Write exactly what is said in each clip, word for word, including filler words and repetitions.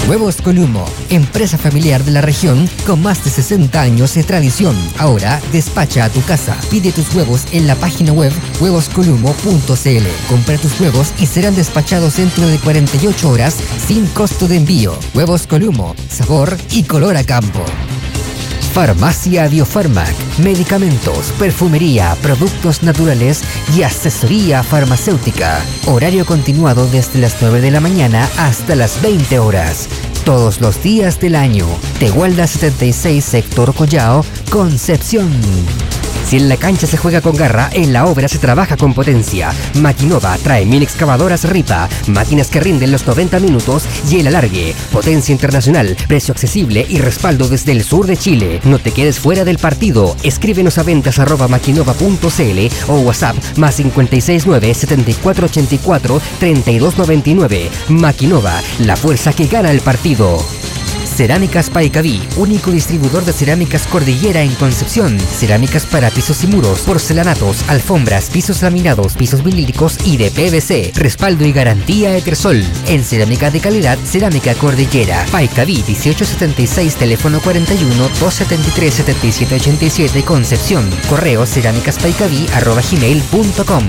Huevos Columo, empresa familiar de la región con más de sesenta años de tradición. Ahora despacha a tu casa. Pide tus huevos en la página web huevos columo punto c l. Compra tus huevos y serán despachados dentro de cuarenta y ocho horas sin costo de envío. Huevos Columo, sabor y color a campo. Farmacia Biofarmac, medicamentos, perfumería, productos naturales y asesoría farmacéutica. Horario continuado desde las nueve de la mañana hasta las veinte horas. Todos los días del año. Tehualda setenta y seis, Sector Collao, Concepción. Si en la cancha se juega con garra, en la obra se trabaja con potencia. Maquinova trae mil excavadoras Ripa, máquinas que rinden los noventa minutos y el alargue. Potencia internacional, precio accesible y respaldo desde el sur de Chile. No te quedes fuera del partido. Escríbenos a ventas arroba maquinova punto c l o WhatsApp más cinco seis nueve, siete cuatro ocho cuatro, tres dos nueve nueve. Maquinova, la fuerza que gana el partido. Cerámicas Paicaví, único distribuidor de cerámicas Cordillera en Concepción. Cerámicas para pisos y muros, porcelanatos, alfombras, pisos laminados, pisos vinílicos y de P V C. Respaldo y garantía Etersol. En cerámica de calidad, Cerámica Cordillera. Paicaví dieciocho setenta y seis, teléfono cuarenta y uno, doscientos setenta y tres, setenta y siete ochenta y siete, Concepción. Correo cerámicaspaicaví arroba gmail punto com.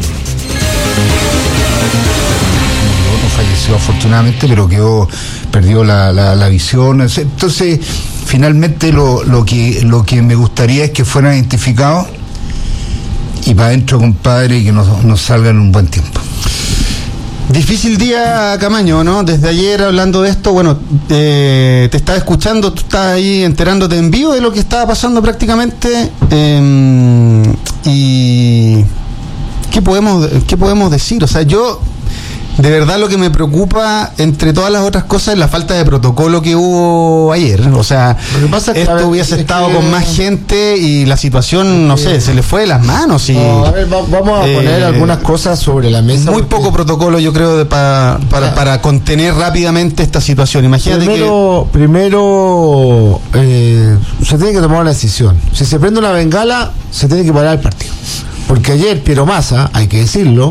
Falleció afortunadamente, pero quedó, perdió la, la, la visión. Entonces, finalmente lo, lo que lo que me gustaría es que fueran identificados y para adentro, compadre, y que nos, nos salgan en un buen tiempo. Difícil día, Camaño, ¿no? Desde ayer hablando de esto, bueno, eh, te estaba escuchando, tú estás ahí enterándote en vivo de lo que estaba pasando prácticamente, eh, y ¿qué podemos, qué podemos decir? O sea, yo... De verdad lo que me preocupa, entre todas las otras cosas, es la falta de protocolo que hubo ayer. O sea, lo que pasa es que, esto ver, hubiese es estado que... con más gente y la situación, no sé, se le fue de las manos. Y, no, a ver, va, vamos a eh, poner algunas cosas sobre la mesa. Muy porque... poco protocolo, yo creo, de, pa, para, para contener rápidamente esta situación. Imagínate primero, que... Primero, eh, se tiene que tomar una decisión. Si se prende una bengala, se tiene que parar el partido. Porque ayer Piero Massa, hay que decirlo,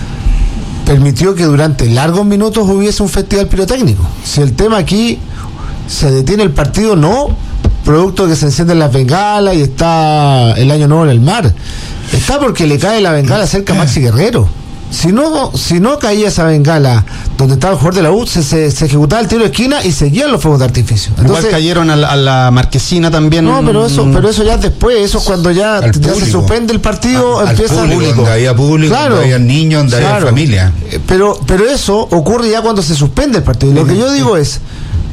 permitió que durante largos minutos hubiese un festival pirotécnico. Si el tema aquí se detiene el partido, no producto de que se encienden las bengalas y está el año nuevo en el mar, está porque le cae la bengala cerca a Maxi Guerrero. Si no, si no caía esa bengala donde estaba el jugador de la U, se, se, se ejecutaba el tiro de esquina y seguían los fuegos de artificio. Entonces, igual cayeron a la, a la Marquesina también. No, pero eso, pero eso ya después, eso es cuando ya, ya se suspende el partido, a, empieza al público, donde había público, claro, donde había niños, donde claro, había familia. Pero, pero eso ocurre ya cuando se suspende el partido. Lo que yo digo es,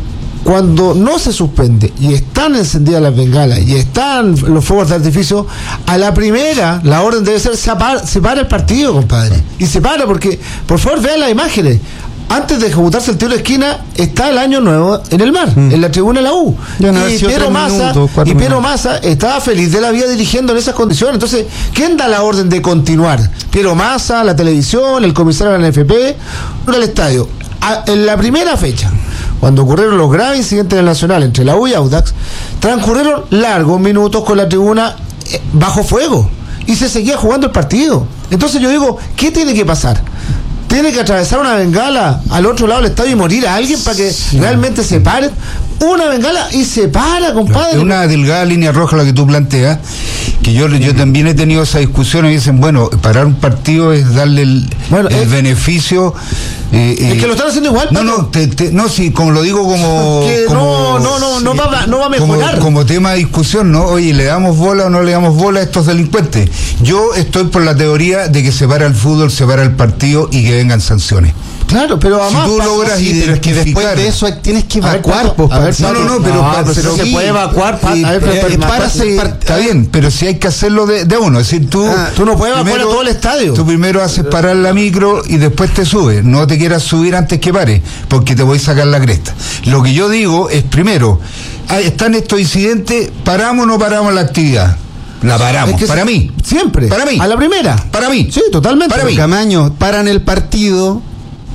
cuando no se suspende y están encendidas las bengalas y están los fuegos de artificio, a la primera la orden debe ser se para, se para el partido, compadre. Y se para porque, por favor, vean las imágenes. Antes de ejecutarse el tiro de esquina está el año nuevo en el mar, mm. en la tribuna de la U. No y Piero Massa, y Piero Massa estaba feliz de la vida dirigiendo en esas condiciones. Entonces, ¿quién da la orden de continuar? Piero Massa, la televisión, el comisario de la N F P, el estadio. A, en la primera fecha, cuando ocurrieron los graves incidentes del Nacional entre la U y Audax, transcurrieron largos minutos con la tribuna eh, bajo fuego y se seguía jugando el partido. Entonces yo digo, ¿qué tiene que pasar? Tiene que atravesar una bengala al otro lado del estadio y morir a alguien para que sí. realmente se pare. Una bengala y se para, compadre. Es una delgada línea roja la que tú planteas, que yo, yo también he tenido esa discusión y dicen, bueno, parar un partido es darle el, bueno, el es, beneficio. Eh, es eh, que lo están haciendo igual. No, no, te, te, no, sí, como lo digo como... como no, no, no, sí, no, va, no va a mejorar. Como, como tema de discusión, ¿no? Oye, ¿le damos bola o no le damos bola a estos delincuentes? Yo estoy por la teoría de que se para el fútbol, se para el partido y que vengan sanciones. Claro, pero además si tú logras sí, pero es que después de eso tienes que evacuar, pues, a ver, no, no, no, pero, no, pa, pero, pero se sí, puede evacuar sí, pa, a ver, eh, pero, para sí, está bien, pero si hay que hacerlo de, de uno, es decir, tú ah, tú no puedes evacuar a todo el estadio. Tú primero haces parar la micro y después te subes, no te quieras subir antes que pare, porque te voy a sacar la cresta. Lo que yo digo es, primero, están estos incidentes, paramos o no paramos la actividad. La paramos, es que para mí. Siempre. Para mí. A la primera. Para mí. Sí, totalmente. Para mí. Camaño, paran el partido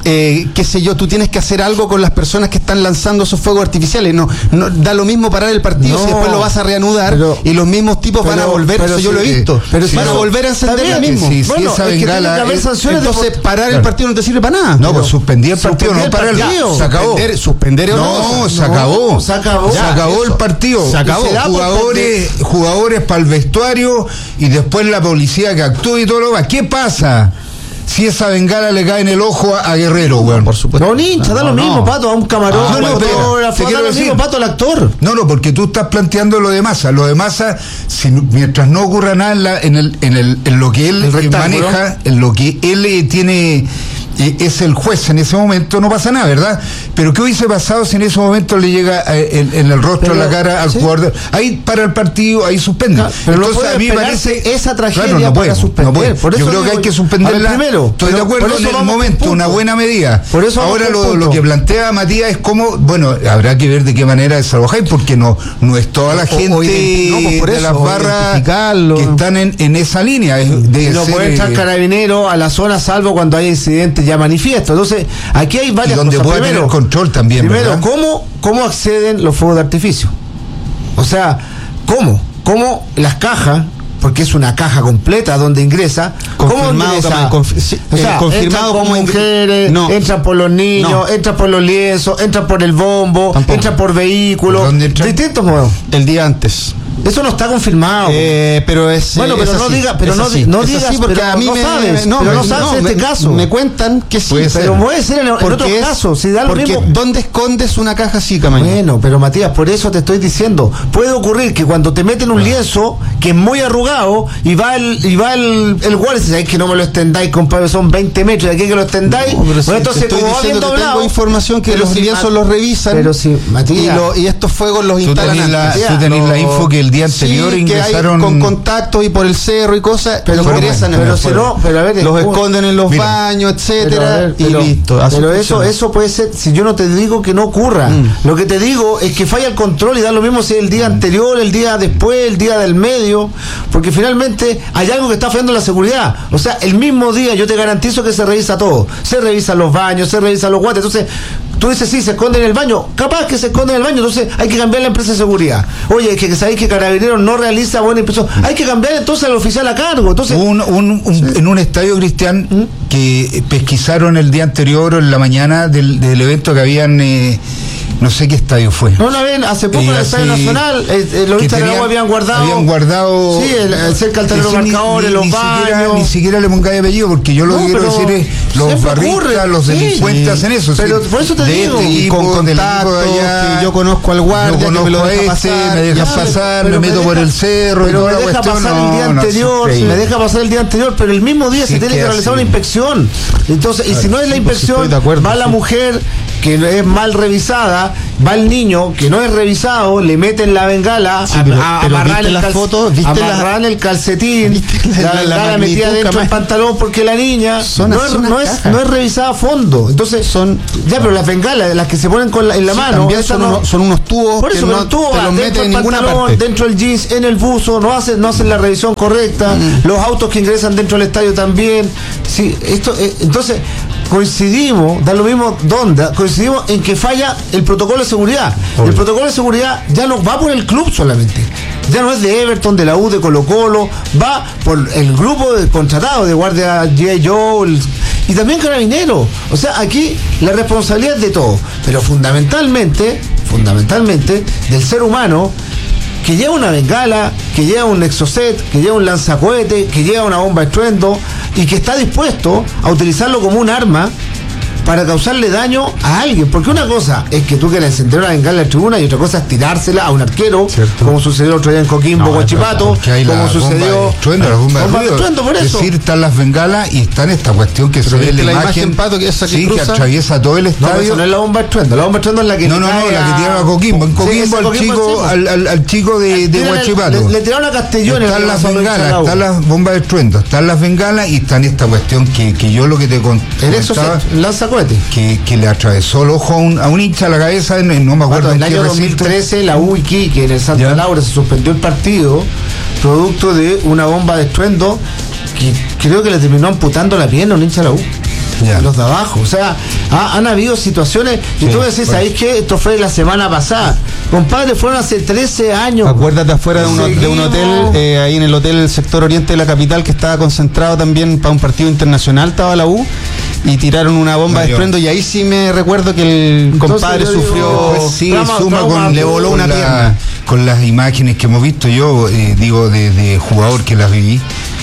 eh, qué sé yo, tú tienes que hacer algo con las personas que están lanzando esos fuegos artificiales. No, no da lo mismo parar el partido No, si después lo vas a reanudar pero, y los mismos tipos pero, van a volver, pero eso si, yo lo he visto. Pero si van no, a volver a encender la misma. Si, si bueno, esa es que tiene bengala que haber es- sanciones. Entonces, de- parar claro. el partido no te sirve para nada. No, Pero pues suspendí el partido, suspender no para el partido. se acabó. Suspender, suspender es otra No, cosa. se acabó. se acabó. Se Ya, acabó eso. el partido. Se acabó. Se da por Jugadores, jugadores para el vestuario y después la policía que actúa y todo lo demás. ¿Qué pasa si esa bengala le cae en el ojo a, a Guerrero, weón? Por supuesto. No, un hincha, da lo No, mismo, no. Pato, a un camarón, Ah, a un no, pero, fotógrafo, te da quiero lo mismo, decir- Pato, al actor. No, no, porque tú estás planteando lo de Massa. Lo de Massa, si, mientras no ocurra nada en, la- en, el, en, el, en lo que él El eh, rectángulo. maneja, en lo que él eh, tiene, eh, es el juez en ese momento, no pasa nada, ¿verdad? Pero ¿qué hubiese pasado si en ese momento le llega eh, en, en el rostro, Pero, en la cara al sí. jugador? de- ahí para el partido, ahí suspende. Claro, pero no Entonces puede a mí me esperarse parece esa tragedia Claro, no puede, para suspender. no puede. Por eso Yo creo que digo- hay que a suspenderla. ver, primero, Estoy pero de acuerdo por eso en el vamos momento, con una punto. buena medida. Por eso vamos Ahora con lo, punto. lo que plantea Matías es cómo, bueno, habrá que ver de qué manera desalojáis, porque no, no es toda la O- gente o identi- no, pues por de eso, las o barras identificarlo. que están en, en esa línea. Es de Y no ser, puede entrar eh, carabinero a la zona salvo cuando hay incidentes ya manifiestos. Entonces, aquí hay varias Y donde cosas. pueda Primero, tener control también, Primero, ¿verdad? ¿cómo, ¿cómo acceden los fuegos de artificio? O sea, ¿cómo? ¿Cómo las cajas, porque es una caja completa donde ingresa, ¿cómo Confirmado, ingresa? también, confi- sí, o sea, eh, confirmado entran por como ingre- mujeres, No. entran por los niños, No. entran por los lienzos, entran por el bombo, Tampoco. entran por vehículos, ¿Dónde entran? distintos modos. El día antes. Eso no está confirmado. Eh, pero es Bueno, pero es no así, diga- pero es no así, di- no es digas, así porque pero a mí no me, sabes, me- no, pero me- no sabes en me- este caso. me cuentan que sí, Puede ser. Pero puede ser en, en porque otros es- casos, si da lo porque mismo. ¿dónde escondes una caja así, Camaño? Bueno, pero Matías, por eso te estoy diciendo, puede ocurrir que cuando te meten un lienzo que es muy arrugado y va el y va el, el guardia y dice, "Ay, que no me lo extendáis, compadre, son veinte metros, de aquí que lo extendáis". No, pero Bueno, sí, entonces, te estoy como va bien diciendo que doblado, tengo información que pero los si lienzos Ma- los revisan pero si, y, Matías, lo- y estos fuegos los Tú instalan tenés, la, antes. tú tenés no. la info que el día anterior Sí, que hay ingresaron con contactos y por el cerro y cosas, pero Fueron- ingresan en pero el si fuego. no, pero a ver, los es- esconden en los Mira, baños, Pero, etcétera, a ver, y pero- listo. así pero eso, funciona. eso puede ser, si yo no te digo que no ocurra, Mm. lo que te digo es que falla el control y da lo mismo si es el día anterior, el día después, el día del medio, porque finalmente hay algo que está fallando en la seguridad. O sea, el mismo día yo te garantizo que se revisa todo. Se revisan los baños, se revisan los guantes. Entonces, tú dices, sí, se esconde en el baño. Capaz que se esconde en el baño, entonces hay que cambiar la empresa de seguridad. Oye, que, que sabéis que Carabineros no realiza buena impresión. Hay que cambiar entonces al oficial a cargo. Entonces, Un- un- un- en un estadio cristian que pesquisaron el día anterior o en la mañana del, del evento que habían, eh, no sé qué estadio fue. no la ven, hace poco Eh, en el Estadio así, Nacional, eh, eh, los que hinchas del tenían- agua habían guardado. habían guardado Sí, el, el cerca del tablero Ese ni- marcadores, ni- los ni siquiera, baños. ni siquiera le pongáis apellido, porque yo lo No, que quiero pero decir es los siempre barristas, ocurre, los sí. delincuentes hacen eso. Pero sí, por eso te de digo, este y equipo, con del contactos, equipo de allá, que yo conozco al guardia, yo que me conozco lo a deja este, pasar, me deja ya, pasar, pero me me meto por deja- el cerro y pero toda me la deja cuestión. pasar el día no, no, anterior, sí, me deja pasar el día anterior, pero el mismo día Sí, se tiene que que realizar así. una inspección. Entonces, y si no es la sí, pues, sí, inspección, estoy de acuerdo, va la sí. mujer que es mal revisada, va el niño que no es revisado, le meten la bengala, Sí, a- pero- a- pero amarrar ¿viste el las cal- fotos? ¿Viste la- amarrar el calcetín, ¿Viste la- la, la- la bengala magnitud, metida dentro del Camacho? pantalón porque la niña Son no, así es, unas no, es, cajas. no es revisada a fondo. Entonces, Son- ya, pero las bengalas, las que se ponen con la, en la Sí, mano, también esas son, no- unos, son unos tubos por eso, que pero no tú te los dentro meten en del ninguna pantalón, parte. dentro del jeans, en el buzo, no hacen, no hacen la revisión correcta, los autos que ingresan dentro del estadio también. Sí, esto, eh, entonces, coincidimos, da lo mismo dónde, coincidimos en que falla el protocolo de seguridad. Obvio. El protocolo de seguridad ya no va por el club solamente. Ya no es de Everton, de la U, de Colo Colo, va por el grupo de contratados de Guardia G I. Joe el- y también Carabineros. O sea, aquí la responsabilidad es de todo, pero fundamentalmente, fundamentalmente, del ser humano que lleva una bengala, que lleva un exocet, que lleva un lanzacohete, que lleva una bomba de estruendo y que está dispuesto a utilizarlo como un arma para causarle daño a alguien. Porque una cosa es que tú quieras encender una bengala en la tribuna y otra cosa es tirársela a un arquero, Cierto. como sucedió el otro día en Coquimbo, No, Guachipato, porque hay la como bomba sucedió... de estruendo, la bomba de Bomba de ruido. estruendo, por Es eso. decir, están las bengalas y está en esta cuestión que se Pero ve en viste la la imagen, imagen, Pato, que esa que sí, que cruza. atraviesa todo el No, pero estadio. eso no es la bomba de estruendo, la bomba de estruendo es la que No, le no, no, cae la que a- tiraron a Coquimbo. En Sí, Coquimbo, ese al, Coquimbo chico, encima. al, al, al chico de, de Tírale- Huachipato. Le, le tiraron a Castellón. Están las bengalas, están las bombas de estruendo, están las bengalas y están esta cuestión que, que yo lo que te con- El exocet, comentaba, lanza cohete. que, que le atravesó el ojo a un, a un hincha a la cabeza, en- en- no me acuerdo Bueno, en el qué año recinto. dos mil trece la U Iquique en el Santa Ya. Laura se suspendió el partido producto de una bomba de estruendo que creo que le terminó amputando la pierna a un hincha de la U. yeah. los de abajo. O sea, ha, han habido situaciones, y sí, tú decís, bueno. ¿sabéis qué? Esto fue la semana pasada. Compadre, fueron hace trece años. Acuérdate afuera de un, de un hotel, eh, ahí en el hotel del sector oriente de la capital, que estaba concentrado también para un partido internacional, estaba la U, y tiraron una bomba Mario. de estruendo, y ahí sí me recuerdo que el compadre Entonces, sufrió, digo, pues sí, trama, suma trama, con, le voló una la, pierna. Con las imágenes que hemos visto, yo eh, digo de, de jugador que las viví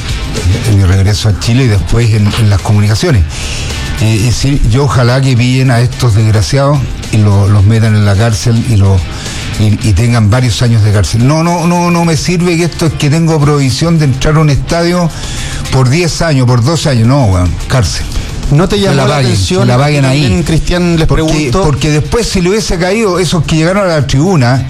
en mi regreso a Chile y después en, en las comunicaciones. Eh, es decir, yo ojalá que pillen a estos desgraciados y lo, los metan en la cárcel y lo y, y tengan varios años de cárcel. No, no, no, no me sirve que esto es que tengo prohibición de entrar a un estadio por diez años, por doce años, no, bueno, cárcel. ¿No te llamó la, la paguen, atención? La paguen ahí. Cristian, les porque, pregunto. Porque después si le hubiese caído esos que llegaron a la tribuna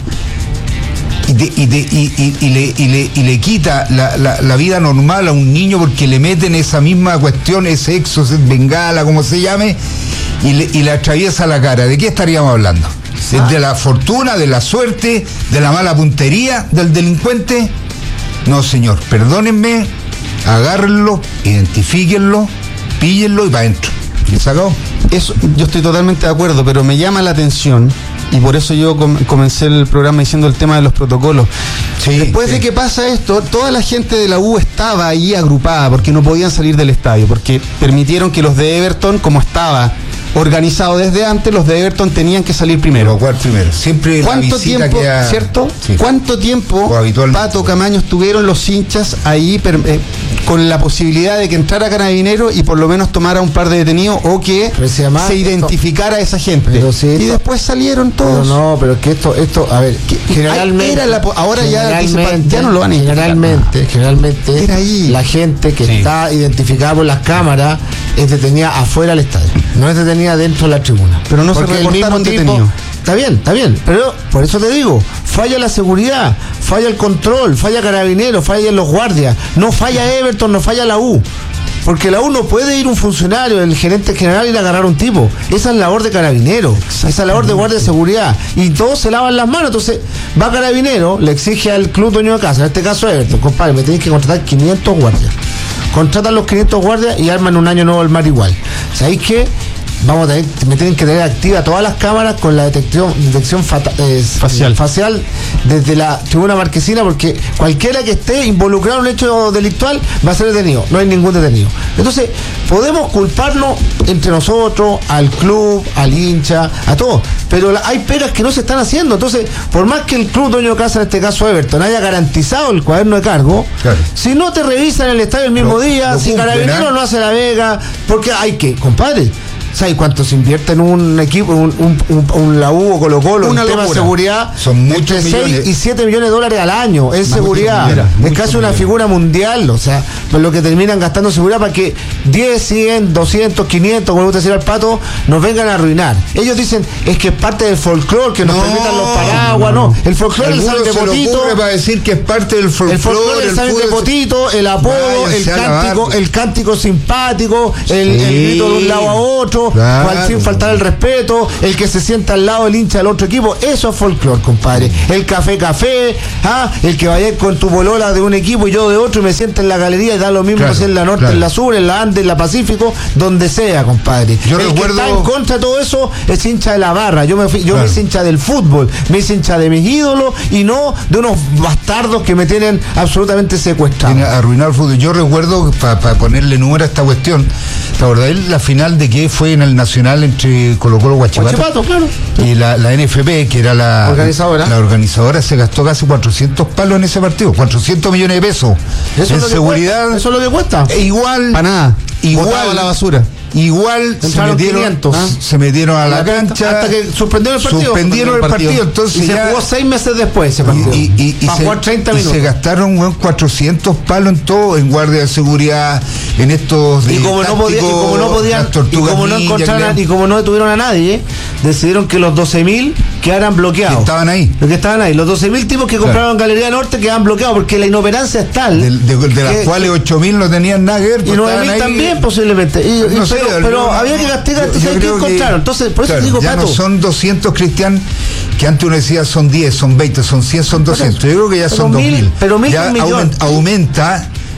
y, de, y, de, y, y, y, le, y, le, y le quita la, la, la vida normal a un niño porque le meten esa misma cuestión, ese exo, ese bengala, como se llame, y le, y le atraviesa la cara, ¿de qué estaríamos hablando? Ah. ¿De la fortuna, de la suerte, de la mala puntería del delincuente? No, señor, perdónenme, agárrenlo, identifíquenlo, píllenlo y para adentro. ¿Le sacó? Eso, yo estoy totalmente de acuerdo, pero me llama la atención, y por eso yo com- comencé el programa diciendo el tema de los protocolos. Sí, Después sí. de que pasa esto, toda la gente de la U estaba ahí agrupada porque no podían salir del estadio, porque permitieron que los de Everton, como estaba organizado desde antes, los de Everton tenían que salir primero. Evacuar primero. Siempre ¿Cuánto la tiempo, que ha... cierto? Sí. ¿Cuánto tiempo, Pato Camaño, estuvieron los hinchas ahí per, eh, con la posibilidad de que entrara Carabineros y por lo menos tomara un par de detenidos o que se, llama, se identificara a esa gente? Sí, y después salieron todos. Pero no, pero es que esto, esto, a ver, generalmente era la, ahora ya, dice, ya no lo van a generalmente, generalmente era ahí. La gente que sí. está identificada por las cámaras es detenida afuera del estadio, no es detenida dentro de la tribuna. Pero no Porque se reportaron detenidos. Está bien, está bien, pero por eso te digo, falla la seguridad, falla el control, falla Carabineros, falla los guardias, no falla Everton, no falla la U. Porque la U no puede ir un funcionario, el gerente general, ir a agarrar a un tipo. Esa es la labor de Carabineros, esa es la labor de guardia de seguridad. Y todos se lavan las manos. Entonces, va Carabineros, le exige al club dueño de casa, en este caso Everton, compadre, me tenéis que contratar quinientos guardias. Contratan los quinientos guardias y arman un año nuevo el mar igual. ¿Sabéis qué? Vamos a tener, me tienen que tener activa todas las cámaras con la detección, detección fata, eh, facial. facial desde la tribuna marquesina, porque cualquiera que esté involucrado en un hecho delictual va a ser detenido, no hay ningún detenido. Entonces, podemos culparnos entre nosotros, al club, al hincha, a todos, pero la, hay pegas que no se están haciendo. Entonces, por más que el club dueño de casa, en este caso Everton, haya garantizado el cuaderno de cargo, claro. si no te revisan el estadio el mismo no, día, no si Carabineros no hace la vega, porque hay que, compadre, ¿sabes cuánto se invierte en un equipo, un, un, un, un la U o Colo Colo, en tema de seguridad? Son muchos entre millones. seis y siete millones de dólares al año en Más seguridad. Millones, es casi una millones. figura mundial, o sea, lo que terminan gastando seguridad para que diez, cien, doscientos, quinientos, como le gusta decir al Pato, nos vengan a arruinar. Ellos dicen, es que es parte del folclore, que nos no, permitan los paraguas, no. no. El folclore es el de potito. Para decir que es parte del folclore. El folclore es el de potito, el apodo, el cántico, el cántico simpático, el, sí. el grito de un lado a otro. Claro. Al fin faltar el respeto, el que se sienta al lado del hincha del otro equipo, eso es folclore, compadre. El café café, ¿ah? El que vaya con tu bolola de un equipo y yo de otro y me sienta en la galería y da lo mismo, claro, si en la norte, claro. en la sur, en la Andes, en la Pacífico, donde sea, compadre. Yo el recuerdo... que está en contra de todo eso es hincha de la barra. Yo me fui, yo claro. me hice hincha del fútbol, me hice hincha de mis ídolos y no de unos bastardos que me tienen absolutamente secuestrado. Tiene arruinado el fútbol. Yo recuerdo, para pa ponerle número a esta cuestión, la verdad, la final de que fue en el Nacional entre Colo Colo Huachipato, Huachipato claro. y la, la N F P, que era la organizadora. la organizadora, se gastó casi cuatrocientos palos en ese partido, cuatrocientos millones de pesos. Eso en es seguridad. Cuesta, eso es lo que cuesta. E igual. Para nada. Igual a la basura. Igual se metieron, ¿ah? se metieron a la, la cancha hasta que suspendieron el partido. Suspendieron el partido, partido. Entonces y se ya, jugó seis meses después ese partido. Y, y, y, y, se, treinta minutos. y se gastaron bueno, cuatrocientos palos en todo, en guardia de seguridad, en estos. Y como no podían, y como no podían, y como no encontraron, y como no detuvieron a nadie, ¿eh? decidieron que los doce mil quedaran bloqueados. Que estaban ahí. Los que estaban ahí. Los doce mil tipos que compraron claro. Galería Norte quedaban bloqueados porque la inoperancia es tal. De, de, de, de las cuales ocho mil no tenían nada que ver. Y nueve mil también posiblemente. Y, no y, sé, pero, pero yo, había que castigar, yo, yo que encontraron. Que, Entonces, por eso claro, digo, ya Pato, no son doscientos, Cristian, que antes uno decía son diez, son veinte, son cien, son doscientos. Yo creo que ya son dos mil. Pero mil ya millón. aumenta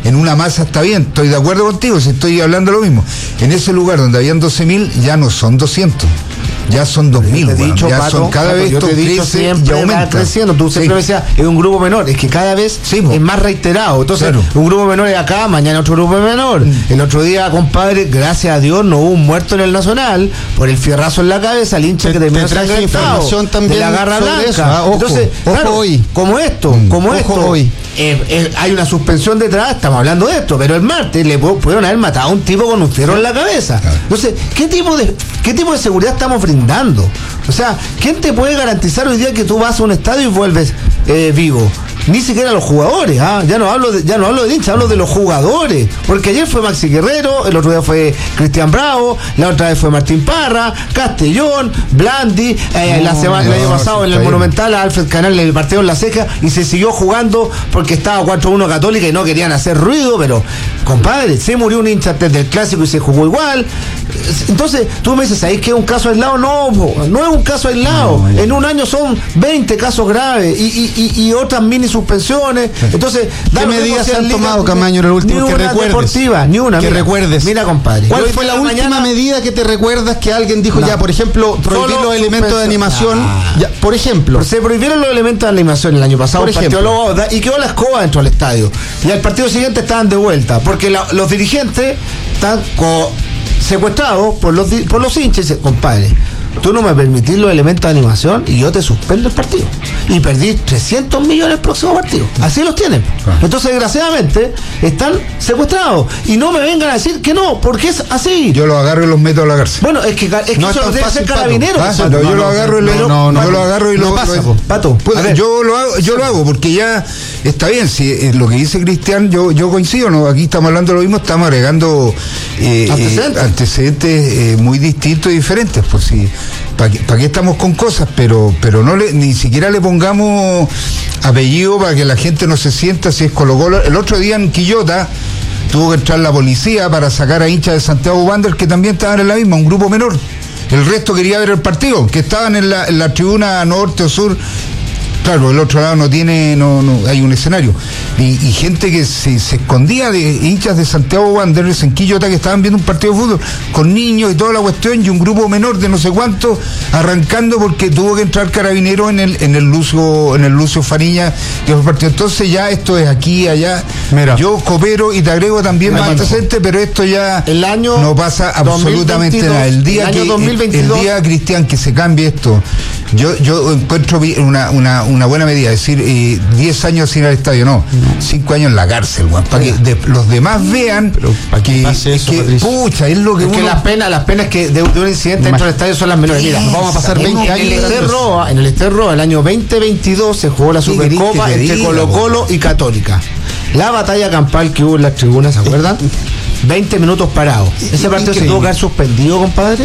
en una masa está bien, estoy de acuerdo contigo, si estoy hablando lo mismo. En ese lugar donde habían doce mil, ya no son doscientos. Ya son dos mil, bueno, dicho, ya Pato, son cada Pato, vez yo esto te he dicho crece siempre y aumenta. va creciendo. Tú siempre Sí. me decías, es un grupo menor, es que cada vez Sí, po. es más reiterado. Entonces, Claro. un grupo menor es acá, mañana otro grupo menor. Mm. El otro día, compadre, gracias a Dios, no hubo un muerto en el Nacional por el fierrazo en la cabeza, el hincha Te- que terminó te traje ensangrentado información también de la garra sobre blanca. eso, ah, ojo, Entonces, ojo claro, hoy. como esto, Mm. como Ojo esto, hoy. eh, eh, hay una suspensión detrás, estamos hablando de esto, pero el martes le pu- pudieron haber matado a un tipo con un fierro en la cabeza. Entonces, ¿qué tipo de qué tipo de seguridad estamos brindando? O sea, ¿quién te puede garantizar hoy día que tú vas a un estadio y vuelves eh, vivo? Ni siquiera los jugadores, ¿ah? ya no hablo de, ya no hablo de hincha, hablo de los jugadores, porque ayer fue Maxi Guerrero, el otro día fue Cristian Bravo, la otra vez fue Martín Parra, Castellón, Blandi, eh, No, la semana, el no, año pasado sí, en el está bien. Monumental a Alfred Canal le partido en la ceja y se siguió jugando porque estaba cuatro uno Católica y no querían hacer ruido, pero compadre, se murió un hincha antes del clásico y se jugó igual. Entonces, tú me dices, ¿sabéis que es un caso aislado? No, po, no es un caso aislado. No, ya. En un año son veinte casos graves y, y, y, y otras mini suspensiones. Entonces, da ¿Qué lo mismo medidas si se es han liga, tomado, Camaño, en el último ni que una recuerdes? deportiva, ni una. Que mira, recuerdes. Mira, compadre. ¿Cuál yo hoy fue día la de última mañana- medida que te recuerdas que alguien dijo No. ya, por ejemplo, prohibir Solo los elementos de suspensión. animación? Ah. Ya, por ejemplo, Se prohibieron los elementos de animación el año pasado, Por el partido ejemplo. Lobo, da- y quedó la escoba dentro del estadio. Y al partido siguiente estaban de vuelta, porque la- los dirigentes están co- secuestrados por los, di- por los hinchas y dicen, compadre, tú no me permitís los elementos de animación y yo te suspendo el partido. Y perdí trescientos millones el próximo partido. Así los tienen. Entonces, desgraciadamente, están secuestrados. Y no me vengan a decir que no, porque es así. Yo los agarro y los meto a la cárcel. Bueno, es que, es que No es eso tan debe fácil, ser Pato. carabinero. Ah, Pato. pero no, yo lo no, agarro y lo, no, no, yo no, lo agarro y no lo, pasa, lo- po. Pato, Pues, a ver. yo lo hago, yo lo hago porque ya está bien. Si eh, lo que dice Cristian, yo yo coincido. No, aquí estamos hablando de lo mismo, estamos agregando eh, Antecedentes. eh, antecedentes eh, muy distintos y diferentes. Pues sí, ¿para qué, pa' qué estamos con cosas? Pero pero no le ni siquiera le pongamos apellido para que la gente no se sienta si es Colo-Colo. El otro día en Quillota tuvo que entrar la policía para sacar a hinchas de Santiago Wanderers que también estaban en la misma, un grupo menor. El resto quería ver el partido, que estaban en la, en la tribuna norte o sur. Claro, el otro lado no tiene, no, no hay un escenario. Y, y gente que se, se escondía de hinchas de Santiago Wanderers en Quillota que estaban viendo un partido de fútbol con niños y toda la cuestión, y un grupo menor de no sé cuánto arrancando porque tuvo que entrar Carabinero en el, en el Lucio, en el Lucio Fariña, que fue el partido. Entonces ya esto es aquí, allá. Mira. Yo coopero y te agrego también más antecedentes, pero esto ya El año no pasa absolutamente dos mil veintidós, nada. El día el año que dos mil el- veintidós. el día, Cristian, que se cambie esto, yo yo encuentro vi- una, una, una buena medida, es decir, eh, diez años sin ir al estadio, no, cinco años en la cárcel, Juan, para que de- los demás vean ¿para qué que, pase eso, que, Patricio? pucha, es lo que Es que uno... las penas, las penas que de, de un incidente dentro del estadio son las menores. Mira, Nos vamos a pasar veinte en años el esperando Ester eso. Roa, en el Ester Roa, el año veinte veintidós se jugó la ¿Qué querés Supercopa que te entre diga, Colo Colo y Católica. La batalla campal que hubo en las tribunas, ¿se acuerdan? veinte minutos parados. Ese partido se Increíble. tuvo que haber suspendido, compadre.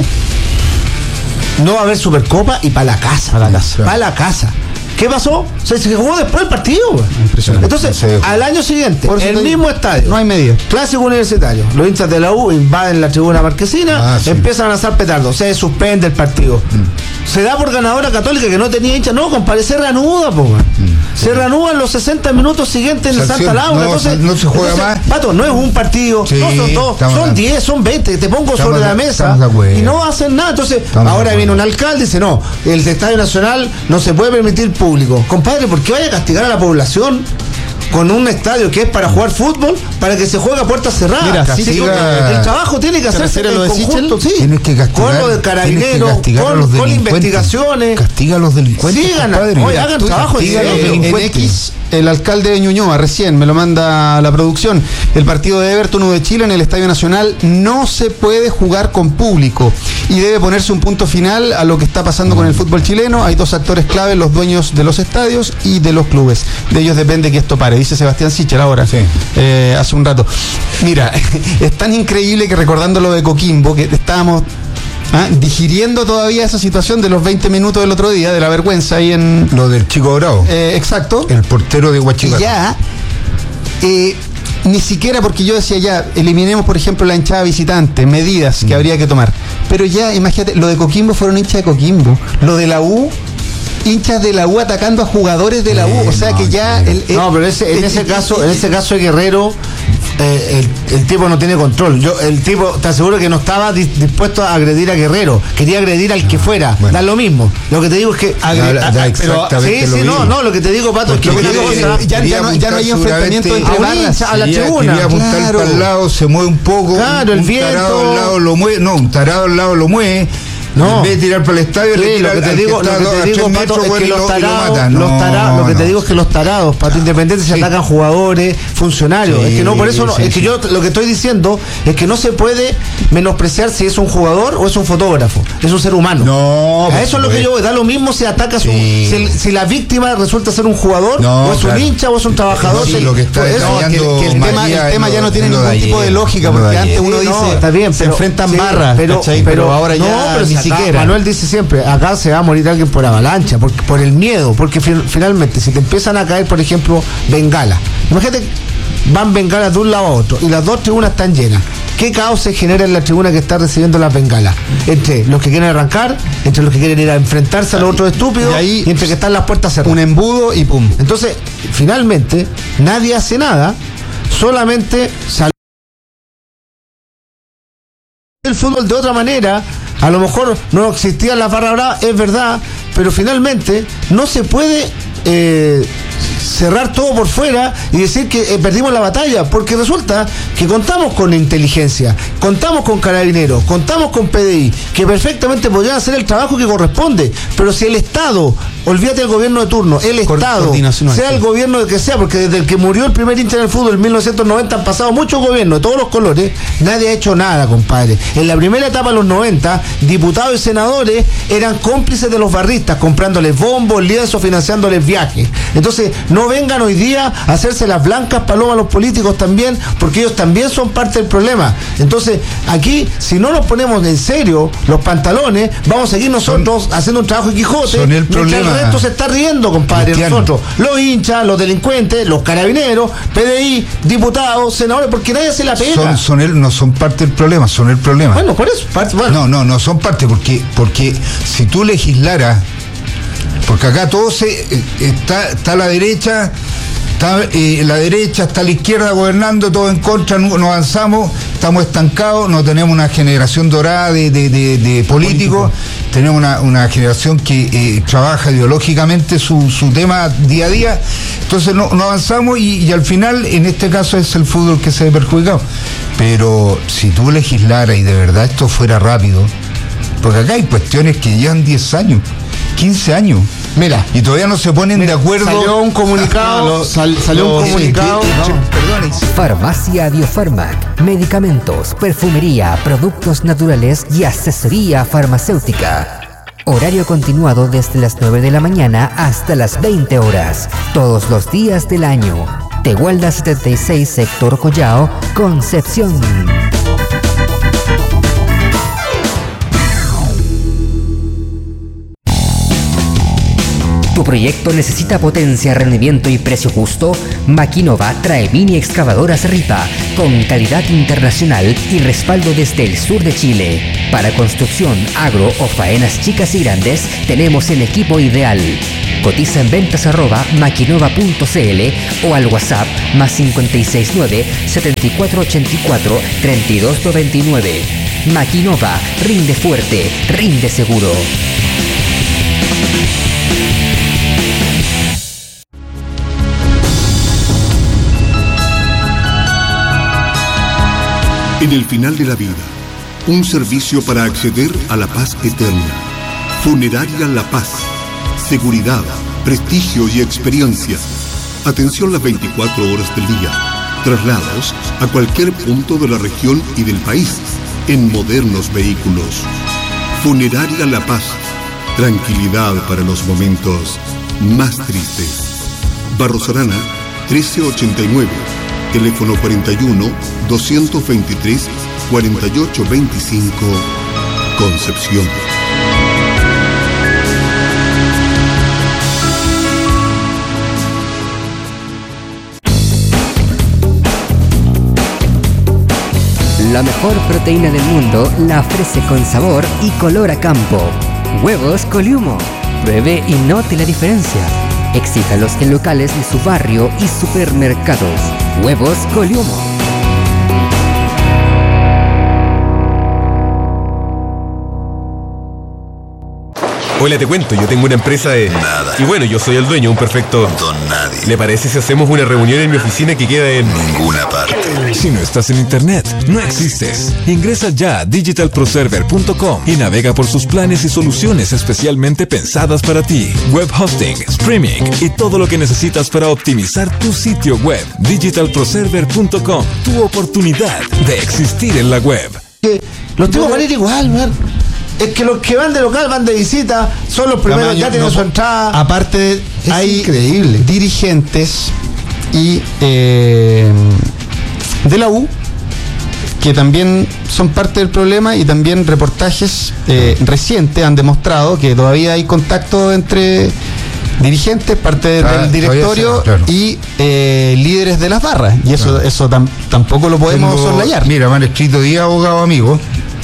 No va a haber Supercopa y para la casa. Para la casa. Para la casa. ¿Qué pasó? Se, se jugó después el partido, güey. Impresionante. Entonces, Sí. al año siguiente, Por eso el te digo, mismo estadio. no hay medida. Clásico universitario. Los hinchas de la U invaden la tribuna marquesina, Ah, sí. empiezan a lanzar petardos, se suspende el partido. Mm. Se da por ganadora Católica que no tenía hinchas. No, compadre, se reanuda, po, man. Se reanuda en los sesenta minutos siguientes en el Sanción. Santa Laura. No, entonces, no se juega entonces, más. Pato, no es un partido, Sí, no son dos, estamos son de- diez, son veinte. Te pongo Estamos sobre de- la mesa estamos de acuerdo. y no hacen nada. Entonces, Estamos de ahora acuerdo. viene un alcalde y dice: no, el Estadio Nacional no se puede permitir público. Compadre, ¿por qué vaya a castigar a la población con un estadio que es para jugar fútbol, para que se juegue a puertas cerradas? Mira, Sí, castiga- el trabajo tiene que ¿Se hacerse refiere a en lo de conjunto, Sichel? sí. Tienes que castigar, con lo de tienes que carabineros, castigar a con, los con delincuentes. investigaciones. Castiga a los delincuentes. Sigan, compadre. oye, Mira, hagan tú trabajo castiga a los en serio. En delincuentes. X, el alcalde de Ñuñoa, recién me lo manda la producción. El partido de Everton U de Chile en el Estadio Nacional no se puede jugar con público y debe ponerse un punto final a lo que está pasando con el fútbol chileno. Hay dos actores clave, los dueños de los estadios y de los clubes. De ellos depende que esto pare, dice Sebastián Sichel ahora, Sí. eh, hace un rato. Mira, es tan increíble que recordando lo de Coquimbo, que estábamos ah, digiriendo todavía esa situación de los veinte minutos del otro día, de la vergüenza ahí en... Lo del Chico Bravo, Eh, exacto. el portero de Huachipato. Y ya, eh, ni siquiera porque yo decía ya, eliminemos por ejemplo la hinchada visitante, medidas que habría que tomar. Pero ya, imagínate, lo de Coquimbo fueron hinchas de Coquimbo. Lo de la U hinchas de la U atacando a jugadores de la U. Eh, o sea no, que ya... sí. El, el, No, pero ese, en el- ese el- caso, el- en ese caso de Guerrero, eh, el, el tipo no tiene control. Yo, el tipo, te aseguro que no estaba di- dispuesto a agredir a Guerrero, quería agredir al que fuera, bueno. da lo mismo. Lo que te digo es que Da- da ah, ah, exactamente sí, lo sí, no, mismo. no, lo que te digo, Pato, es que Porque lo que quiere- digo, ya, ya no, ya no hay apuntar enfrentamiento seguramente entre a un barras. hincha, a la Quería- tribuna. quería apuntar Claro. para el lado, se mueve un poco. Claro, un, el un tarado viento. al lado lo mueve. No, un tarado al lado lo mueve. No. En vez de tirar para el estadio, Sí, le lo tira que al te al digo, que lo está que a te dos, a digo, tres Pato, metros, es que bueno, y los lo- y lo tarados, mata. los No, tarados, lo que te no. digo es que los tarados, Pato Independiente, se Sí. atacan jugadores, funcionarios. Sí, es que no, por eso no, sí, es que sí. yo lo que estoy diciendo es que no se puede menospreciar si es un jugador o es un fotógrafo, es un ser humano. No, a por eso es lo que yo voy, da lo mismo si ataca a su, Sí. si, el- si la víctima resulta ser un jugador, No, o es claro. un hincha, o es un trabajador. Sí, si- lo que está por eso- No, que, el- detallando que el tema, María el tema es ya lo- no tiene es lo ningún de tipo ayer, de lógica, es lo de porque antes ayer. uno Sí, dice, no, está bien, se pero- enfrentan sí, barras, pero, ¿cachai? pero, ahora no, ya pero ni si acá siquiera. Manuel dice siempre, acá se va a morir alguien por avalancha, por, por el miedo, porque fin- finalmente si te empiezan a caer, por ejemplo, bengalas, imagínate, van bengalas de un lado a otro y las dos tribunas están llenas. ¿Qué caos se genera en la tribuna que está recibiendo las bengalas? Entre los que quieren arrancar, entre los que quieren ir a enfrentarse a los otros estúpidos, Y ahí- y entre que están las puertas cerradas. Un embudo y pum. Entonces, finalmente, nadie hace nada, solamente sale el fútbol de otra manera. A lo mejor no existían las barras bravas, es verdad, pero finalmente no se puede eh, cerrar todo por fuera y decir que eh, perdimos la batalla, porque resulta que contamos con inteligencia, contamos con carabineros, contamos con P D I, que perfectamente podrían hacer el trabajo que corresponde, pero si el Estado, olvídate del gobierno de turno, el Cor- Estado, coordinación, sea el sí. gobierno de que sea, porque desde el que murió el primer hincha en el fútbol en mil novecientos noventa han pasado muchos gobiernos de todos los colores, nadie ha hecho nada, compadre. En la primera etapa de los noventa, diputados y senadores eran cómplices de los barristas, comprándoles bombos, lienzos, financiándoles viajes. Entonces, no vengan hoy día a hacerse las blancas palomas a los políticos también, porque ellos también son parte del problema. Entonces, aquí, si no nos ponemos en serio los pantalones, vamos a seguir nosotros Son- haciendo un trabajo de Quijote, son el mientras problema. el resto se está riendo, compadre. Cristiano. Nosotros, los hinchas, los delincuentes, los carabineros, P D I, diputados, senadores, porque nadie se la pega. Son, son el, no son parte del problema, son el problema. Bueno, por eso, parte- bueno. No, no, no son parte, porque, porque si tú legislaras, porque acá todo se eh, está, está la derecha, está eh, la derecha, está la izquierda gobernando, todo en contra, no, no avanzamos, estamos estancados, no tenemos una generación dorada de, de, de- de políticos, tenemos una, una generación que eh, trabaja ideológicamente su, su tema día a día, entonces no, no avanzamos y, y al final, en este caso, es el fútbol que se ve perjudicado. Pero si tú legislaras y de verdad esto fuera rápido, porque acá hay cuestiones que llevan diez años, quince años. Mira, Y todavía no se ponen de acuerdo. salió un comunicado, sal- salió un Sí, comunicado. que- no. Perdón, Farmacia Biofarmac, medicamentos, perfumería, productos naturales y asesoría farmacéutica. Horario continuado desde las nueve de la mañana hasta las veinte horas, todos los días del año. Tehualda setenta y seis, Sector Collao, Concepción. ¿Tu proyecto necesita potencia, rendimiento y precio justo? Maquinova trae mini excavadoras Ripa con calidad internacional y respaldo desde el sur de Chile. Para construcción, agro o faenas chicas y grandes, tenemos el equipo ideal. Cotiza en ventas arroba maquinova punto cl o al WhatsApp más cinco seis nueve, siete cuatro ocho cuatro, tres dos nueve nueve. Maquinova, rinde fuerte, rinde seguro. En el final de la vida, un servicio para acceder a la paz eterna. Funeraria La Paz. Seguridad, prestigio y experiencia. Atención las veinticuatro horas del día. Traslados a cualquier punto de la región y del país en modernos vehículos. Funeraria La Paz. Tranquilidad para los momentos más tristes. Barros Arana, trece ochenta y nueve. Teléfono cuarenta y uno, doscientos veintitrés, cuarenta y ocho veinticinco, Concepción. La mejor proteína del mundo la ofrece con sabor y color a campo. Huevos Coliumo. Pruebe y note la diferencia. Exíjalos en locales de su barrio y supermercados. Huevos Coliumo. Hola, te cuento, yo tengo una empresa de... Nada. Y bueno, yo soy el dueño, un perfecto... Don nadie. ¿Le parece si hacemos una reunión en mi oficina que queda en... Ninguna parte. Si no estás en internet, no existes. Ingresa ya a digital pro server punto com y navega por sus planes y soluciones especialmente pensadas para ti. Web hosting, streaming y todo lo que necesitas para optimizar tu sitio web. digital pro server punto com, tu oportunidad de existir en la web. Que los tipos van a ir igual, man. Es que los que van de local van de visita, son los primeros, Tamaño, ya tienen no, su entrada. Aparte, Es hay increíble. dirigentes y eh, de la U que también son parte del problema, y también reportajes eh, recientes han demostrado que todavía hay contacto entre dirigentes, parte Ah, del directorio, todavía sí, claro. y eh, líderes de las barras, y eso Claro. eso tam- tampoco lo podemos Tengo- soslayar. Mira, me han escrito diez abogados amigos,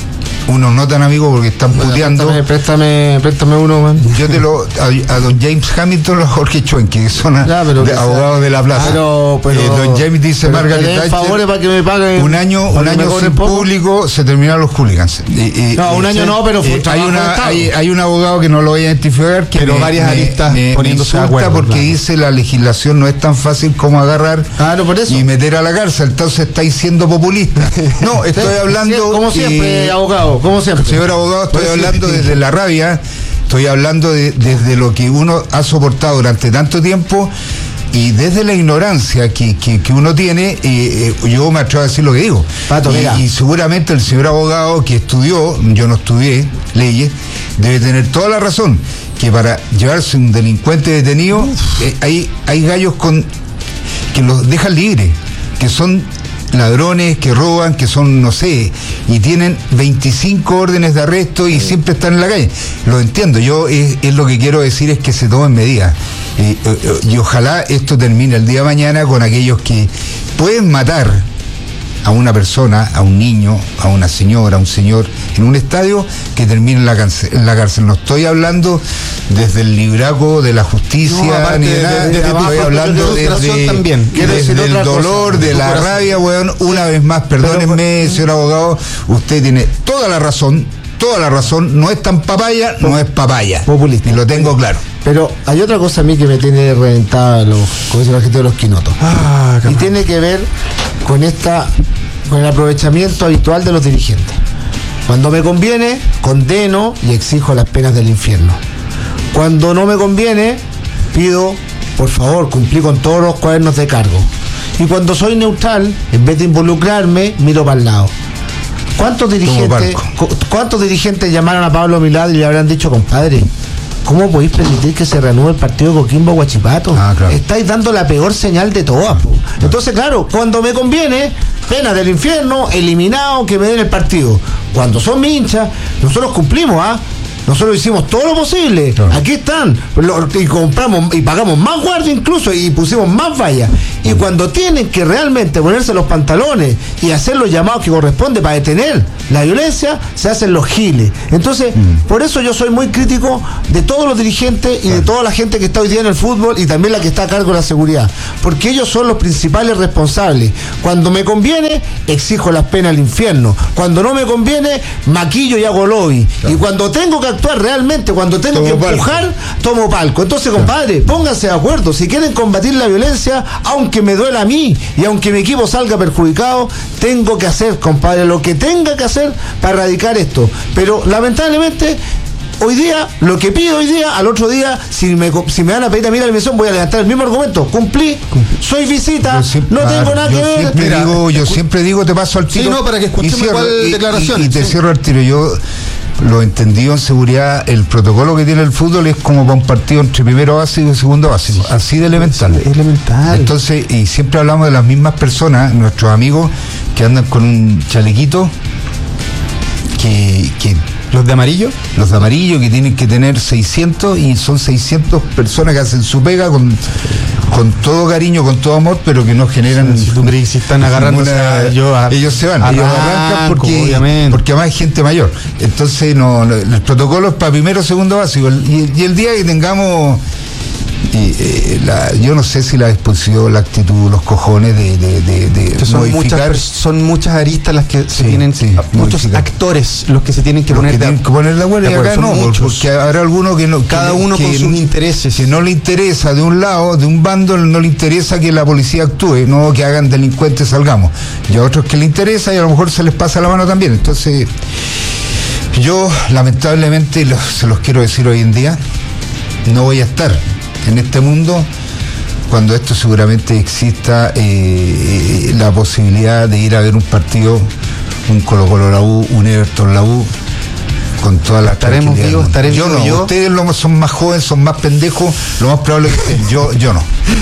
unos no tan amigos porque están puteando. Préstame, préstame, préstame uno, man. Yo te lo. A, a don James Hamilton y a Jorge Chuenque, que son a- Ya, pero de que abogados sea- de la plaza. Pero, pero, Eh, don James dice: pero Margaret que den Thatcher, favores para que me paguen. un año, para un que me año cobren sin poco. público se terminaron los hooligans. Y- y- No, un y- año no, pero fue un eh, hay, trabajo de una, Estado. hay, hay un abogado que no lo voy a identificar, que Pero me- varias me- aristas me, me poniéndose de insulta acuerdo, porque claro. dice la legislación no es tan fácil como agarrar Claro, por eso. y meter a la cárcel. Entonces estáis siendo populista. No, estoy hablando. Como siempre, eh, abogado, como siempre. Señor abogado, estoy Pues sí. hablando desde la rabia, estoy hablando de- desde lo que uno ha soportado durante tanto tiempo y desde la ignorancia que, que, que uno tiene. eh, eh, yo me atrevo a decir lo que digo. Pato, y, mira. y seguramente el señor abogado que estudió, yo no estudié leyes, debe tener toda la razón, que para llevarse un delincuente detenido, eh, hay, hay gallos con que los dejan libres, que son ladrones, que roban, que son, no sé, y tienen veinticinco órdenes de arresto y siempre están en la calle. Lo entiendo, yo es, es lo que quiero decir es que se tomen medidas. Eh, eh, y ojalá esto termine el día de mañana con aquellos que pueden matar a una persona, a un niño, a una señora, a un señor en un estadio, que termine en la, cárcel, en la cárcel. No estoy hablando desde el libraco de la justicia, No, aparte ni de de- nada, de- de estoy abajo, hablando de frustración desde, también. Quiero desde decir el otra cosa, dolor, de de tu la corazón. rabia, weón. Una vez más, perdónenme, señor abogado, usted tiene toda la razón, toda la razón, no es tan papaya, no es papaya. Populista. Y lo tengo claro. Pero hay otra cosa a mí que me tiene reventada, los, como dice la gente de los quinotos. Ah, y tiene que ver con esta, con el aprovechamiento habitual de los dirigentes. Cuando me conviene, condeno y exijo las penas del infierno. Cuando no me conviene, pido, por favor, cumplir con todos los cuadernos de cargo. Y cuando soy neutral, en vez de involucrarme, miro para el lado. ¿Cuántos dirigentes, palco. cu- ¿Cuántos dirigentes llamaron a Pablo Milad y le habrán dicho, compadre, ¿cómo podéis permitir que se reanude el partido Coquimbo Huachipato? Ah, claro. Estáis dando la peor señal de todas, po. Entonces, claro, cuando me conviene, pena del infierno, eliminado, que me den el partido. Cuando son mis hinchas, nosotros cumplimos, ¿ah? Nosotros hicimos todo lo posible. Claro. Aquí están. Lo- y compramos y pagamos más guardia incluso y pusimos más vallas. Y cuando tienen que realmente ponerse los pantalones y hacer los llamados que corresponde para detener la violencia, se hacen los giles. Entonces, por eso yo soy muy crítico de todos los dirigentes y de toda la gente que está hoy día en el fútbol y también la que está a cargo de la seguridad. Porque ellos son los principales responsables. Cuando me conviene, exijo las penas al infierno. Cuando no me conviene, maquillo y hago lobby. Y cuando tengo que actuar realmente, cuando tengo Tomo que palco. empujar, tomo palco. Entonces, compadre, pónganse de acuerdo. Si quieren combatir la violencia, aunque me duela a mí y aunque mi equipo salga perjudicado, tengo que hacer, compadre, lo que tenga que hacer para erradicar esto. Pero lamentablemente, hoy día, lo que pido hoy día, al otro día, si me, si me van a pedir a mí la dimisión, voy a levantar el mismo argumento. Cumplí, soy visita, Yo siempre- no tengo claro, nada yo que ver. Siempre Mira, digo, yo escu- siempre digo, te paso al tiro. Sí, no, para que escuchemos y cierro, igual y- y- declaraciones, Y, te sí. cierro al tiro. Yo lo entendido en seguridad, el protocolo que tiene el fútbol es como para un partido entre primero básico y segundo básico. Así de elemental. Es elemental. Entonces, y siempre hablamos de las mismas personas, nuestros amigos que andan con un chalequito que, que ¿Los de amarillo? los de amarillo, que tienen que tener seiscientos y son seiscientas personas que hacen su pega con con todo cariño, con todo amor, pero que no generan. Si tú crees que están agarrando, ninguna, o sea, yo a, ellos se van, ellos arrancan porque, obviamente. porque además hay gente mayor. Entonces, no, no el protocolo es para primero, segundo básico. Y, y el día que tengamos. Y, eh, la, yo no sé si la disposición, la actitud, los cojones de, de, de, de que son modificar. Muchas, son muchas aristas las que sí, se tienen, sí, muchos modificar. Actores los que se tienen que los poner que de, tienen que poner de acuerdo, de acuerdo. Y acá Son no, muchos. porque habrá alguno que no, cada que, uno que, con sus intereses. Si no le interesa de un lado, de un bando, no le interesa que la policía actúe, no que hagan delincuentes salgamos. Y a otros que le interesa y a lo mejor se les pasa la mano también. Entonces, yo lamentablemente los, se los quiero decir hoy en día, no voy a estar en este mundo cuando esto seguramente exista eh, la posibilidad de ir a ver un partido, un Colo Colo la U, un Everton la U, con todas las estaremos vivos, estaremos yo no, yo. Ustedes lo, son más jóvenes, son más pendejos, lo más probable es que estén, yo, yo no.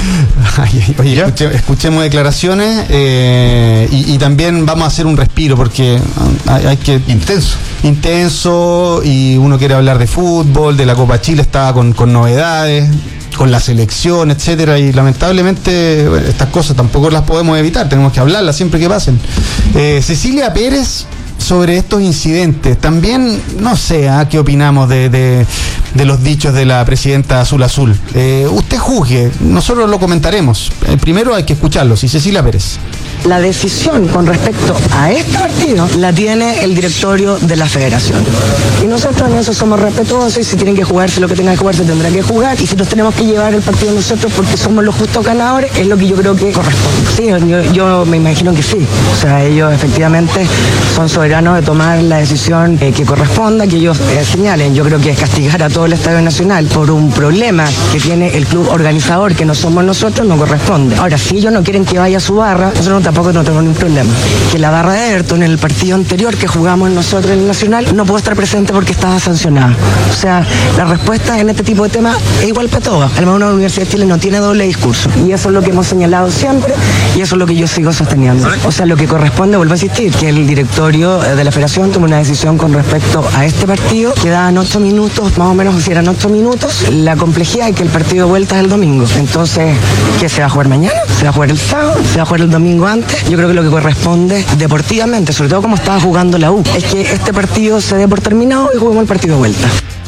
Ay, oye, escuche, escuchemos declaraciones eh, y, y también vamos a hacer un respiro porque hay, hay que intenso intenso y uno quiere hablar de fútbol, de la Copa Chile, estaba con, con novedades, con la selección, etcétera, y lamentablemente bueno, estas cosas tampoco las podemos evitar, tenemos que hablarlas siempre que pasen. eh, Cecilia Pérez, sobre estos incidentes, también no sé ¿eh? qué opinamos de, de, de los dichos de la presidenta Azul Azul. Eh, usted juzgue, nosotros lo comentaremos. Eh, primero hay que escucharlos. Y Cecilia Pérez. La decisión con respecto a este partido la tiene el directorio de la federación. Y nosotros en eso somos respetuosos y si tienen que jugarse lo que tengan que jugarse tendrán que jugar. Y si nos tenemos que llevar el partido nosotros porque somos los justos ganadores, es lo que yo creo que corresponde. Sí, yo, yo me imagino que sí. O sea, ellos efectivamente son soberanos de tomar la decisión eh, que corresponda, que ellos eh, señalen. Yo creo que castigar a todo el Estadio Nacional por un problema que tiene el club organizador, que no somos nosotros, no corresponde. Ahora, si ellos no quieren que vaya a su barra, nosotros no tampoco no tenemos ningún problema. Que la barra de Everton en el partido anterior que jugamos nosotros en el Nacional no pudo estar presente porque estaba sancionada. O sea, la respuesta en este tipo de temas es igual para todos. Al menos la Universidad de Chile no tiene doble discurso. Y eso es lo que hemos señalado siempre y eso es lo que yo sigo sosteniendo. O sea, lo que corresponde, vuelvo a insistir, que el directorio de la federación tome una decisión con respecto a este partido. Quedaban ocho minutos, más o menos si eran ocho minutos. La complejidad es que el partido de vuelta es el domingo. Entonces, ¿qué se va a jugar mañana? ¿Se va a jugar el sábado? ¿Se va a jugar el domingo antes? Yo creo que lo que corresponde deportivamente, sobre todo como estaba jugando la U, es que este partido se dé por terminado y juguemos el partido de vuelta.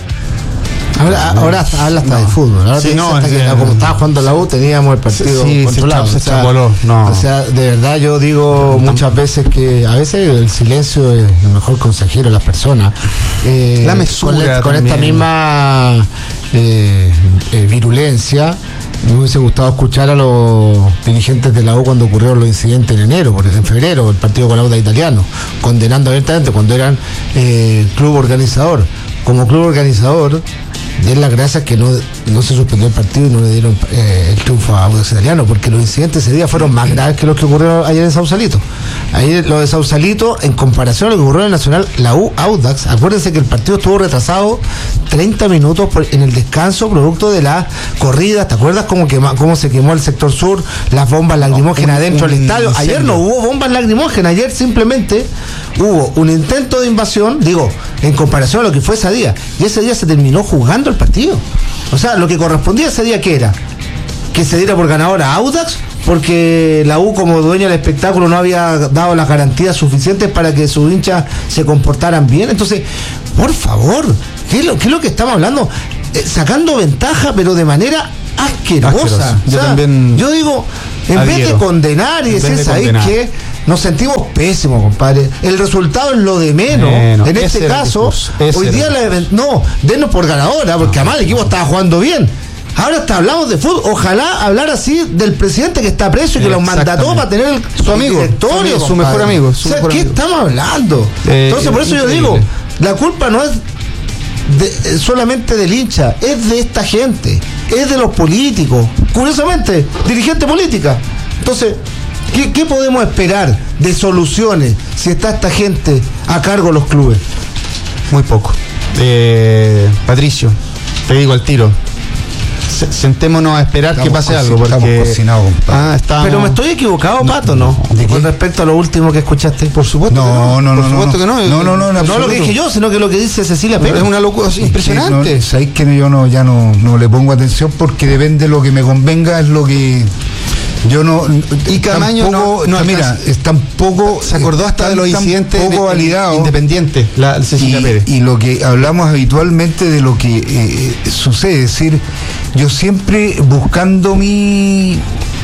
Ahora, ahora habla hasta no. de fútbol. Ahora sí, no, hasta es que, que, como estaba jugando la U, teníamos el partido sí, controlado. Se, o, sea, se no. o sea, de verdad yo digo no, muchas veces que a veces el silencio es el mejor consejero de las personas. Eh, la mesura con, la, con esta misma eh, eh, virulencia. Me hubiese gustado escuchar a los dirigentes de la U cuando ocurrieron los incidentes en enero, porque en febrero, el partido con la U de Italiano, condenando abiertamente cuando eran eh, club organizador. Como club organizador, den las gracias que no, no se suspendió el partido y no le dieron eh, el triunfo a Audax Italiano, porque los incidentes ese día fueron más graves que los que ocurrieron ayer en Sausalito. Ayer lo de Sausalito, en comparación a lo que ocurrió en el Nacional, la U Audax, acuérdense que el partido estuvo retrasado treinta minutos por, en el descanso, producto de la corrida. ¿Te acuerdas cómo, quema, cómo se quemó el sector sur, las bombas lacrimógenas no, dentro un, del estadio? Ayer no hubo bombas lacrimógenas, ayer simplemente hubo un intento de invasión, digo, en comparación a lo que fue ese día, y ese día se terminó jugando el partido. O sea, lo que correspondía ese día, ¿qué era? Que se diera por ganador a Audax, porque la U como dueña del espectáculo no había dado las garantías suficientes para que sus hinchas se comportaran bien. Entonces, por favor, ¿qué es lo, qué es lo que estamos hablando? Eh, sacando ventaja, pero de manera asquerosa. Asqueroso. Yo, o sea, también yo digo, en adhiero. vez de condenar y decir, ¿sabéis qué? Nos sentimos pésimos, compadre. El resultado es lo de menos. menos. En este caso, hoy día la, no, denos por ganadora, porque además el equipo estaba jugando bien. Ahora hasta hablamos de fútbol. Ojalá hablar así del presidente que está preso y que los mandató para tener el, su amigo, directorio, su, su mejor amigo. Su o sea, mejor ¿qué amigo. estamos hablando? Eh, Entonces, por eso increíble. yo digo, la culpa no es de, solamente del hincha, es de esta gente, es de los políticos. Curiosamente, dirigente política. Entonces, ¿Qué, ¿qué podemos esperar de soluciones si está esta gente a cargo de los clubes? Muy poco. Eh, Patricio, te digo al tiro. sentémonos a esperar estamos que pase co- algo. Porque, estamos cocinados, compadre. ah, estamos- Pero me estoy equivocado, Pato, ¿no? ¿De Con qué? respecto a lo último que escuchaste. Por supuesto. No, no, no, por no, supuesto no, que no. no, no, no, en No lo absoluto. que dije yo, sino que lo que dice Cecilia Pero Pérez. es una locura así, Es que impresionante. no, sabéis que yo no, ya no, no le pongo atención porque depende de lo que me convenga, es lo que yo no. Y Camaño tampoco, no- no mira, alcanza. es tampoco. Se acordó hasta de los tan- incidentes poco de- validado. Independiente, la Cecilia y, Pérez. y lo que hablamos habitualmente de lo que eh, sucede, es decir, yo siempre buscando mi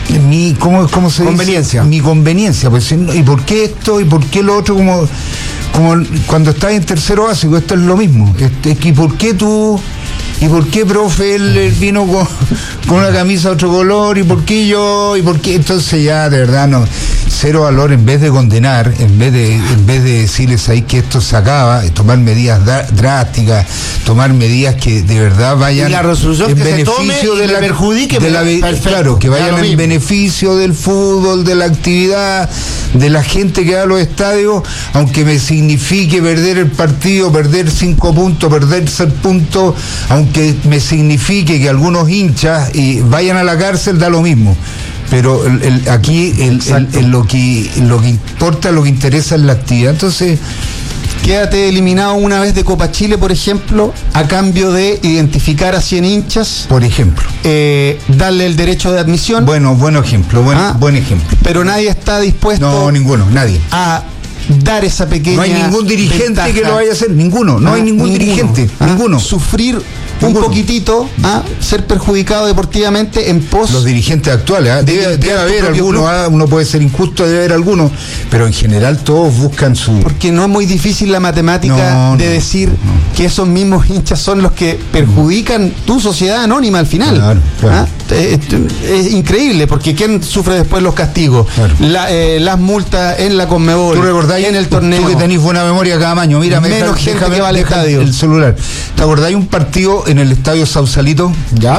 mi cómo, cómo se Conveniencia. dice? Mi conveniencia, pues y por qué esto y por qué lo otro, como como cuando estás en tercero básico, esto es lo mismo. Este, ¿y por qué tú ¿y por qué, profe, él, él vino con, con una camisa de otro color? ¿Y por qué yo? ¿Y por qué? Entonces ya, de verdad, no. Cero valor, en vez de condenar, en vez de en vez de decirles ahí que esto se acaba, tomar medidas da- drásticas, tomar medidas que de verdad vayan Y la resolución en que se beneficio tome y de me la perjudique, de la ve- perfecto, claro, que ya vayan lo en mismo. beneficio del fútbol, de la actividad, de la gente que va a los estadios, aunque me signifique perder el partido, perder cinco puntos, perder seis puntos, aunque me signifique que algunos hinchas eh, vayan a la cárcel, da lo mismo. Pero el, el- aquí el, el- el- lo que lo que importa, lo que interesa es la actividad. Entonces, Quédate eliminado una vez de Copa Chile, por ejemplo, a cambio de identificar a cien hinchas, por ejemplo, eh, darle el derecho de admisión, bueno, buen ejemplo, buen, Ah. buen ejemplo. pero nadie está dispuesto No, ninguno, nadie. a dar esa pequeña No hay ningún dirigente ventaja. que lo vaya a hacer, ninguno, no Ah, hay ningún ninguno. dirigente, Ah, ninguno. Sufrir Ninguno. un poquitito a ser perjudicado deportivamente en pos Los dirigentes actuales, ¿ah? de debe, limpiar debe tu haber propio algunos, club. ¿ah? Uno puede ser injusto, debe haber algunos, pero en general todos buscan su... porque no es muy difícil la matemática No, de no, decir no. que esos mismos hinchas son los que perjudican tu sociedad anónima al final. Claro, claro. ¿Ah? Es, es increíble, porque ¿quién sufre después los castigos? Claro. La, eh, las multas en la Conmebol, ¿Tú recordáis en el torneo. Tú que tenés buena memoria cada año, mira, me Menos deja- gente déjame- que va al deja estadio. el celular. ¿Te acordáis un partido en el estadio Sausalito? ¿Ya?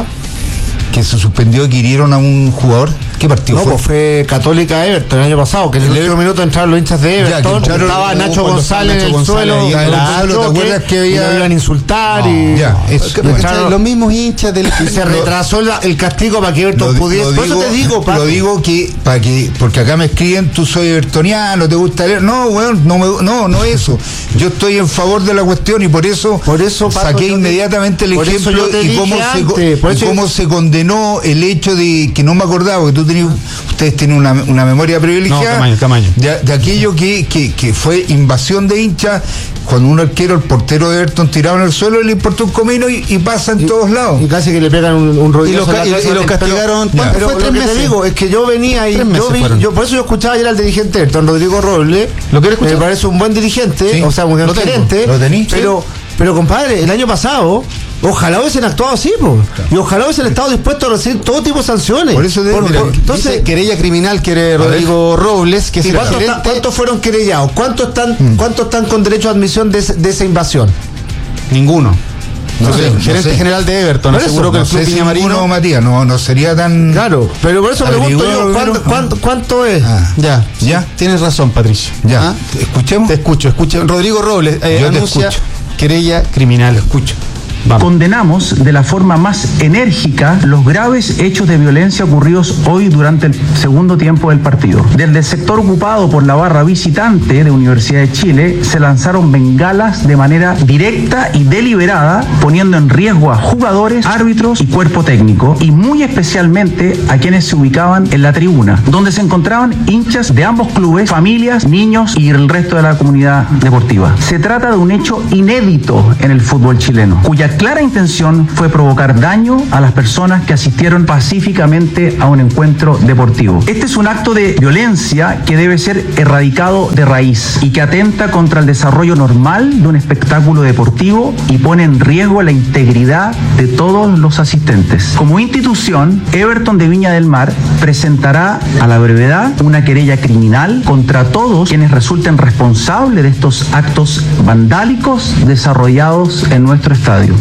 Que se suspendió y que hirieron a un jugador. ¿Qué partido No, fue? pues fue Católica Everton el año pasado, que en el, El último Ever- minuto entraron los hinchas de Ya, que Everton, entraron- estaba oh, Nacho cuando González estaba en el Nacho suelo, González ahí en el claro, suelo, ¿te acuerdas que había- y lo iban a insultar y, Ya, es- que- bueno, entraron- Los mismos hinchas del y se retrasó la- el castigo para que Everton Lo di- pudiese. lo Por eso digo- te digo, Pato. lo digo que para que porque acá me escriben tú soy evertoniano, te gusta leer. No, weón, no me- no, no eso. Yo estoy en favor de la cuestión y por eso, Por eso, Pato, saqué yo te- inmediatamente el por eso ejemplo yo te y dije cómo se co- antes, por y eso- cómo se condenó el hecho de que no me acordaba, porque tú tenías, ustedes tienen una, una memoria privilegiada No, Camaño, Camaño. De, de aquello que, que, que fue invasión de hinchas, cuando un arquero, el portero de Everton tirado en el suelo, le importó un comino y, y pasa en todos lados. Y casi que le pegan un, un rodillazo Y los en ca- la y- cabeza, y los pero- castigaron, pero ¿cuánto fue? lo ¿Tres que te meses? digo es que yo venía y Tres yo meses vi, fueron. yo por eso yo escuchaba ayer al dirigente Everton, Rodrigo Robles. ¿Lo quieres escuchar? Me parece un buen dirigente, Sí, o sea, un buen lo tengo. gerente. ¿Lo tení? Pero, pero compadre, el año pasado, ojalá hubiesen actuado así, po. Y ojalá hubiesen estado dispuestos a recibir todo tipo de sanciones. Por eso te- Por- mira, por- Entonces, entonces, querella criminal quiere Rodrigo Robles, que es ¿y el cuántos, gerente. ta- cuántos fueron querellados? ¿Cuántos están, cuántos están con derecho a admisión de, ese- de esa invasión? Ninguno. No sé, el no gerente sé. general de Everton Por eso, aseguró que no el club sé si Viña Marino. ninguno, Matías, no, no sería tan... Claro, pero por eso pregunto Averiguó, yo, ¿cuánto, pero- cuánto, cuánto es? Ah, Ya, ¿Ya? Tienes razón, Patricio. Ya, ¿Ah? escuchemos. Te escucho, escucho. Rodrigo Robles eh, Yo te anuncia escucho. querella criminal. Escucha. Vamos. Condenamos de la forma más enérgica los graves hechos de violencia ocurridos hoy durante el segundo tiempo del partido. Desde el sector ocupado por la barra visitante de Universidad de Chile se lanzaron bengalas de manera directa y deliberada, poniendo en riesgo a jugadores, árbitros y cuerpo técnico, y muy especialmente a quienes se ubicaban en la tribuna, donde se encontraban hinchas de ambos clubes, familias, niños y el resto de la comunidad deportiva. Se trata de un hecho inédito en el fútbol chileno, cuya clara intención fue provocar daño a las personas que asistieron pacíficamente a un encuentro deportivo. Este es un acto de violencia que debe ser erradicado de raíz y que atenta contra el desarrollo normal de un espectáculo deportivo y pone en riesgo la integridad de todos los asistentes. Como institución, Everton de Viña del Mar presentará a la brevedad una querella criminal contra todos quienes resulten responsables de estos actos vandálicos desarrollados en nuestro estadio.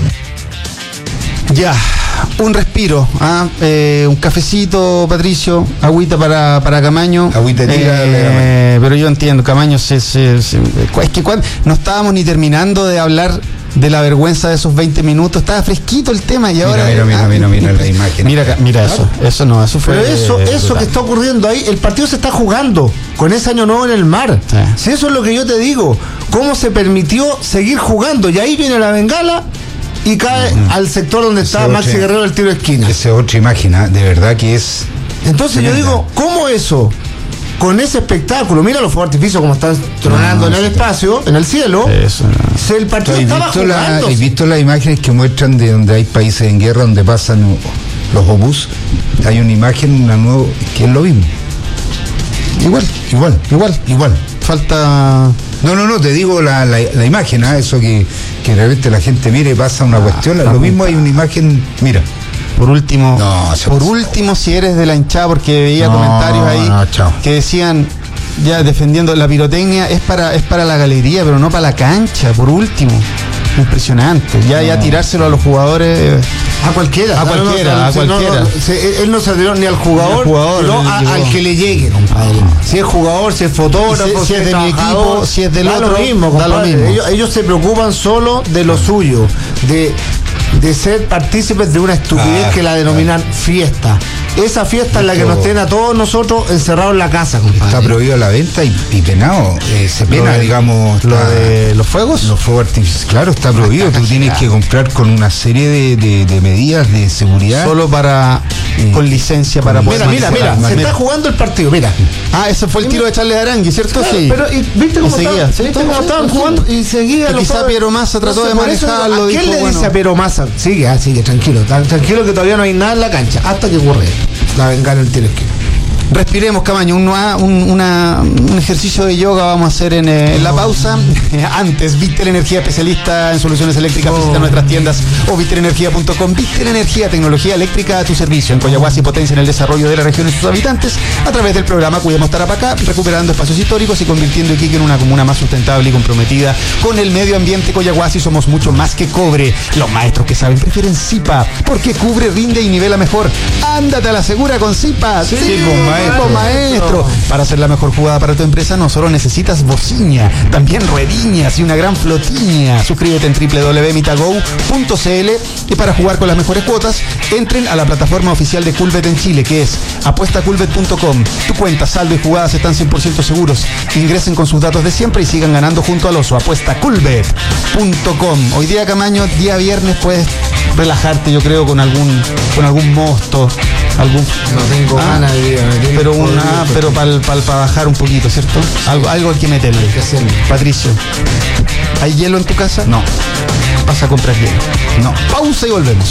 Ya, un respiro, ¿ah? eh, un cafecito, Patricio, agüita para, para Camaño. Agüita tira, eh, pero yo entiendo, Camaño se, se- se- es que cuan- no estábamos ni terminando de hablar de la vergüenza de esos veinte minutos. Estaba fresquito el tema y ahora... Mira, mira, mira, mira, mira la imagen. Mira, mira eso, eso no, eso fue... Pero eso, eso brutal. que está ocurriendo ahí, el partido se está jugando con ese año nuevo en el mar. Sí. Si eso es lo que yo te digo, cómo se permitió seguir jugando, y ahí viene la bengala y cae uh-huh. al sector donde está Ese Maxi otra, Guerrero el tiro de esquina. Esa es otra imagen, ¿eh? De verdad que es... Entonces yo digo, ¿cómo eso? Con ese espectáculo, mira los fuegos artificios como están tronando no, en el espacio, en el cielo. Eso no. Se, el partido ¿Has estaba visto, jugando. la, ¿Has visto las imágenes que muestran de donde hay países en guerra, donde pasan los obús? Hay una imagen, una nueva, que es lo mismo. Igual, igual, igual, igual. Falta... No, no, no, te digo la, la, la imagen, ¿eh? Eso que, que de repente la gente mire y pasa una ah, cuestión. Lo mismo hay una imagen, mira. Por último, no, por último, si eres de la hinchada, porque veía no, comentarios ahí no, que decían, ya defendiendo la pirotecnia, es para, es para la galería, pero no para la cancha, por último. Impresionante. Ya, no. ya tirárselo a los jugadores. A cualquiera. A cualquiera, no, no, a cualquiera. No, no, se, él no se dio ni al jugador, ni al, jugador, no, a, al que le llegue, compadre. Si es jugador, si es fotógrafo, si, si, si es de mi equipo, si es del da otro, lo mismo, da lo mismo. Ellos, ellos se preocupan solo de lo suyo, de, de ser partícipes de una estupidez ah, que la denominan ah. fiesta. Esa fiesta es la que nos tiene a todos nosotros encerrados en la casa, compadre. Está prohibido la venta y, y penado. Eh, se pena, de, digamos. Lo está, de los fuegos. Los fuegos artificiales. Claro, está prohibido. Tú tienes que comprar con una serie de, de, de medidas de seguridad. Solo para. Eh, con licencia para poder. Mira, mira, mira. Se está jugando el partido, mira. Ah, ese fue el tiro de Charles Arangui, ¿cierto? Claro, sí. Pero, y, ¿viste cómo seguía? Estaban, ¿sí? ¿Viste cómo estaban jugando? Y seguía. Quizá Piero Massa trató de manejarlo. ¿A quién dijo, le bueno, dice a Piero Massa? Sigue, ah, sigue, tranquilo. Tranquilo que todavía no hay nada en la cancha. Hasta que ocurre la bengala el tiro esquina. Respiremos, Camaño, un, un, una, un ejercicio de yoga vamos a hacer en, eh, en la pausa. Antes, Vitel Energía, especialista en soluciones eléctricas, visita oh. nuestras tiendas o vitel energía punto com. Vitel Energía, tecnología eléctrica a tu servicio. En Coyahuasi potencia en el desarrollo de la región y sus habitantes a través del programa Cuidemos Tarapacá, recuperando espacios históricos y convirtiendo Iquique en una comuna más sustentable y comprometida con el medio ambiente. Coyahuasi somos mucho más que cobre. Los maestros que saben prefieren Zipa, porque cubre, rinde y nivela mejor. Ándate a la segura con Zipa. Sí, sí, con maestro. maestro. Para hacer la mejor jugada para tu empresa no solo necesitas bocina, también ruediñas y una gran flotiña. Suscríbete en doble u doble u doble u punto mitago punto c l y para jugar con las mejores cuotas, entren a la plataforma oficial de Culbet en Chile, que es apuesta culbet punto com. Tu cuenta, saldo y jugadas están cien por ciento seguros. Ingresen con sus datos de siempre y sigan ganando junto al oso. apuesta culbet punto com. Hoy día, Camaño, día viernes, puedes relajarte, yo creo, con algún con algún mosto, algún no tengo ah, ganas de día, pero una pero para pa, pa bajar un poquito, ¿cierto? Algo algo hay que meterle. Hay que hacerlo. Patricio, ¿hay hielo en tu casa? No. ¿Vas a comprar hielo? No. Pausa y volvemos.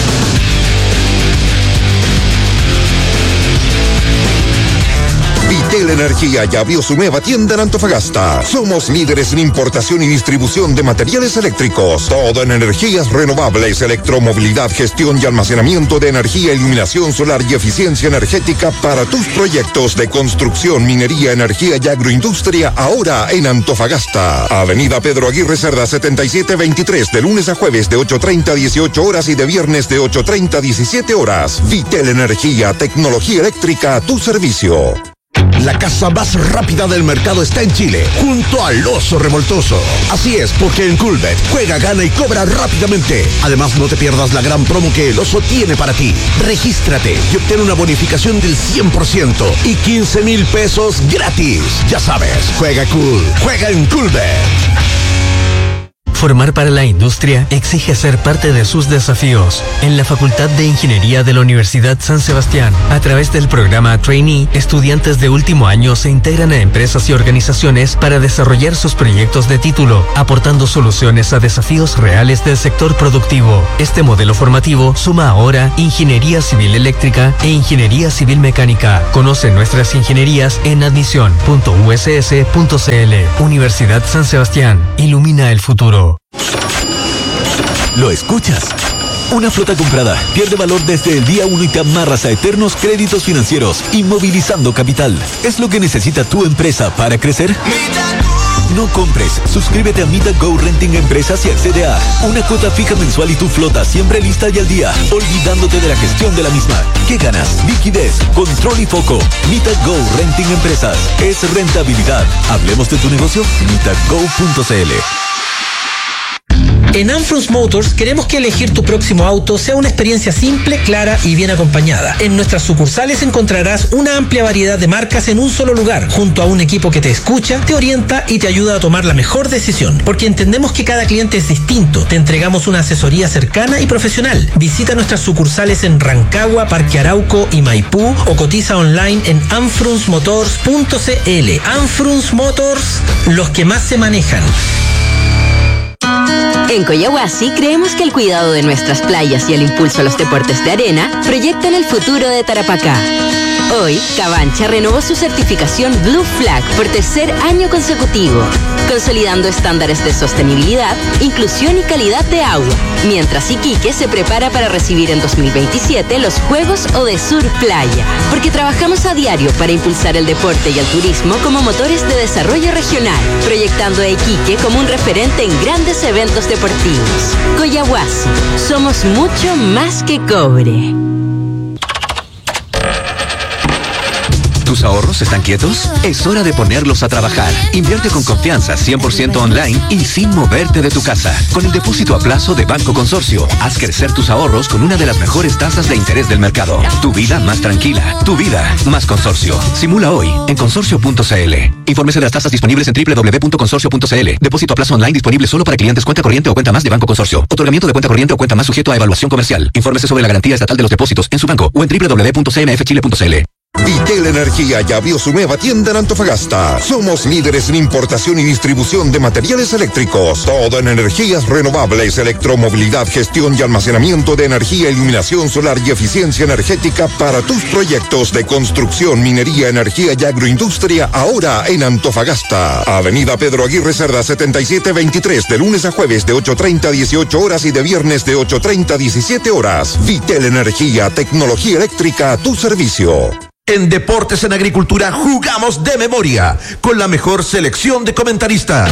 Vitel Energía ya abrió su nueva tienda en Antofagasta. Somos líderes en importación y distribución de materiales eléctricos. Todo en energías renovables, electromovilidad, gestión y almacenamiento de energía, iluminación solar y eficiencia energética para tus proyectos de construcción, minería, energía y agroindustria, ahora en Antofagasta. Avenida Pedro Aguirre Cerda setenta y siete veintitrés, de lunes a jueves de ocho treinta a dieciocho horas y de viernes de ocho treinta a diecisiete horas. Vitel Energía, tecnología eléctrica a tu servicio. La casa más rápida del mercado está en Chile, junto al Oso Revoltoso. Así es, porque en Culbet juega, gana y cobra rápidamente. Además, no te pierdas la gran promo que el Oso tiene para ti. Regístrate y obtén una bonificación del cien por ciento y quince mil pesos gratis. Ya sabes, juega cool, juega en Culbet. Formar para la industria exige ser parte de sus desafíos. En la Facultad de Ingeniería de la Universidad San Sebastián, a través del programa Trainee, estudiantes de último año se integran a empresas y organizaciones para desarrollar sus proyectos de título, aportando soluciones a desafíos reales del sector productivo. Este modelo formativo suma ahora Ingeniería Civil Eléctrica e Ingeniería Civil Mecánica. Conoce nuestras ingenierías en admisión punto u s s punto c l. Universidad San Sebastián. Ilumina el futuro. ¿Lo escuchas? Una flota comprada pierde valor desde el día uno y te amarras a eternos créditos financieros, inmovilizando capital. ¿Es lo que necesita tu empresa para crecer? No compres. Suscríbete a Mitago Renting Empresas y accede a una cuota fija mensual y tu flota siempre lista y al día, olvidándote de la gestión de la misma. ¿Qué ganas? Liquidez, control y foco. Mitago Renting Empresas. Es rentabilidad. Hablemos de tu negocio. Mitago punto c l. En Anfrunz Motors queremos que elegir tu próximo auto sea una experiencia simple, clara y bien acompañada. En nuestras sucursales encontrarás una amplia variedad de marcas en un solo lugar, junto a un equipo que te escucha, te orienta y te ayuda a tomar la mejor decisión. Porque entendemos que cada cliente es distinto, te entregamos una asesoría cercana y profesional. Visita nuestras sucursales en Rancagua, Parque Arauco y Maipú o cotiza online en anfrunz motors punto c l. Anfrunz Motors, los que más se manejan. En Coyahuasi creemos que el cuidado de nuestras playas y el impulso a los deportes de arena proyectan el futuro de Tarapacá. Hoy, Cabancha renovó su certificación Blue Flag por tercer año consecutivo, consolidando estándares de sostenibilidad, inclusión y calidad de agua, mientras Iquique se prepara para recibir en dos mil veintisiete los Juegos Odesur Playa, porque trabajamos a diario para impulsar el deporte y el turismo como motores de desarrollo regional, proyectando a Iquique como un referente en grandes eventos deportivos. Coyahuasi, somos mucho más que cobre. ¿Tus ahorros están quietos? Es hora de ponerlos a trabajar. Invierte con confianza, cien por ciento online y sin moverte de tu casa. Con el depósito a plazo de Banco Consorcio, haz crecer tus ahorros con una de las mejores tasas de interés del mercado. Tu vida más tranquila. Tu vida más Consorcio. Simula hoy en consorcio punto c l. Infórmese de las tasas disponibles en doble u doble u doble u punto consorcio punto c l. Depósito a plazo online disponible solo para clientes cuenta corriente o cuenta más de Banco Consorcio. Otorgamiento de cuenta corriente o cuenta más sujeto a evaluación comercial. Infórmese sobre la garantía estatal de los depósitos en su banco o en doble u doble u doble u punto c n f chile punto c l. Vitel Energía ya abrió su nueva tienda en Antofagasta. Somos líderes en importación y distribución de materiales eléctricos. Todo en energías renovables, electromovilidad, gestión y almacenamiento de energía, iluminación solar y eficiencia energética para tus proyectos de construcción, minería, energía y agroindustria ahora en Antofagasta. Avenida Pedro Aguirre Cerda setenta y siete veintitrés, de lunes a jueves de ocho treinta a dieciocho horas y de viernes de ocho treinta a diecisiete horas. Vitel Energía, tecnología eléctrica a tu servicio. En Deportes en Agricultura jugamos de memoria, con la mejor selección de comentaristas.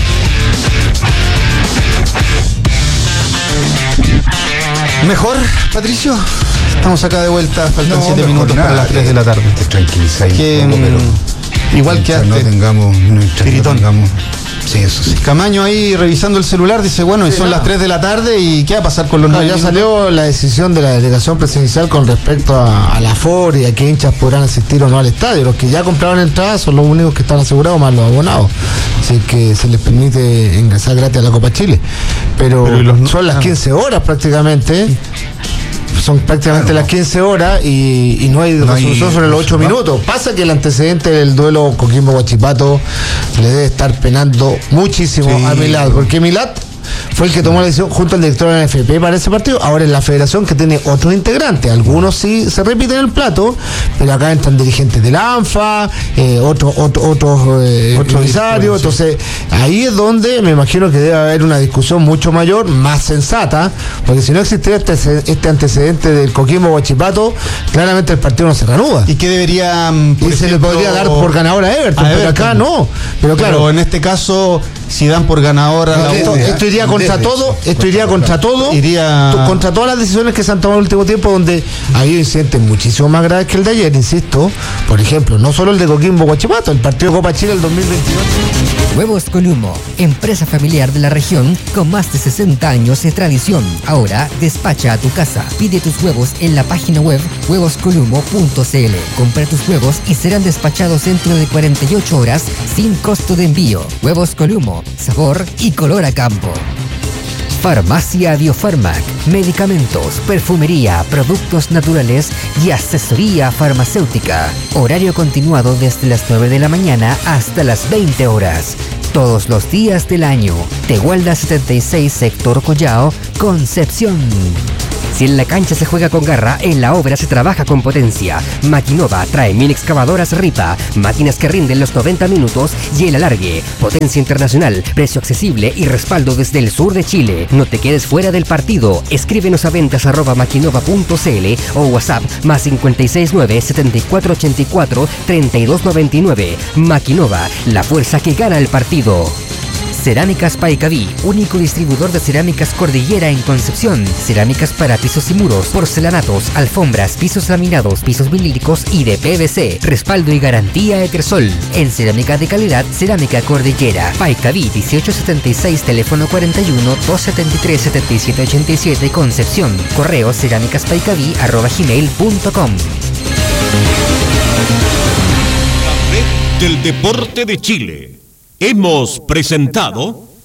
¿Mejor, Patricio? Estamos acá de vuelta, faltan No, siete mejor minutos nada, para las tres de la tarde. Te tranquilizáis Que, un poco, pero igual que mientras antes. no tengamos, mientras no tengamos. Sí, eso sí. Camaño ahí revisando el celular dice, bueno, y Sí, son nada. las tres de la tarde y ¿qué va a pasar con los No, nueve ya minutos? salió la decisión de la delegación presidencial con respecto a, a la aforo y a qué hinchas podrán asistir o no al estadio. Los que ya compraron entradas son los únicos que están asegurados, más los abonados. Así que se les permite ingresar gratis a la Copa Chile. Pero, Pero ¿y los- son las ah. quince horas prácticamente. Son prácticamente Claro. las quince horas y, y no hay No hay resolución sobre los ocho resolución. minutos. Pasa que el antecedente del duelo Coquimbo-Guachipato le debe estar penando muchísimo Sí. a Milad, porque Milad fue el que tomó la decisión junto al director de la N F P para ese partido. Ahora es la federación que tiene otros integrantes. Algunos sí se repiten el plato, pero acá entran dirigentes de la ANFA, eh, otros otro, otros eh, Otro comisarios. director, sí. Entonces, ahí es donde me imagino que debe haber una discusión mucho mayor, más sensata, porque si no existiera este, este antecedente del Coquimbo Guachipato, claramente el partido no se reanuda. ¿Y qué debería mm, por Y se le ejemplo, podría dar por ganador a Everton, a pero Everton? acá no. Pero claro, Pero en este caso, si dan por ganador a la esto, U, esto iría contra Desde- todo, esto iría contra todo, Iría- to- contra todas las decisiones que se han tomado en el último tiempo, donde ha habido incidentes muchísimo más graves que el de ayer, insisto. Por ejemplo, no solo el de Coquimbo Guachipato, el partido de Copa Chile del dos mil veintidós. Huevos Columo, empresa familiar de la región con más de sesenta años de tradición. Ahora despacha a tu casa. Pide tus huevos en la página web huevos columo punto c l. Compra tus huevos y serán despachados dentro de cuarenta y ocho horas sin costo de envío. Huevos Columo, sabor y color a campo. Farmacia Biofarmac, medicamentos, perfumería, productos naturales y asesoría farmacéutica. Horario continuado desde las nueve de la mañana hasta las veinte horas. Todos los días del año. Tehualda setenta y seis, sector Collao, Concepción. Si en la cancha se juega con garra, en la obra se trabaja con potencia. Maquinova trae mil excavadoras Ripa, máquinas que rinden los noventa minutos y el alargue. Potencia internacional, precio accesible y respaldo desde el sur de Chile. No te quedes fuera del partido. Escríbenos a ventas arroba maquinova punto c l o WhatsApp más cinco seis nueve, siete cuatro ocho cuatro, tres dos nueve nueve. Maquinova, la fuerza que gana el partido. Cerámicas Paicaví, único distribuidor de cerámicas Cordillera en Concepción. Cerámicas para pisos y muros, porcelanatos, alfombras, pisos laminados, pisos vinílicos y de P V C. Respaldo y garantía Etersol. En cerámica de calidad, Cerámica Cordillera. Paicaví dieciocho setenta y seis, teléfono cuarenta y uno, doscientos setenta y tres, setenta y siete ochenta y siete, Concepción. Correo cerámicaspaicaví arroba gmail punto com. La red del deporte de Chile. Hemos presentado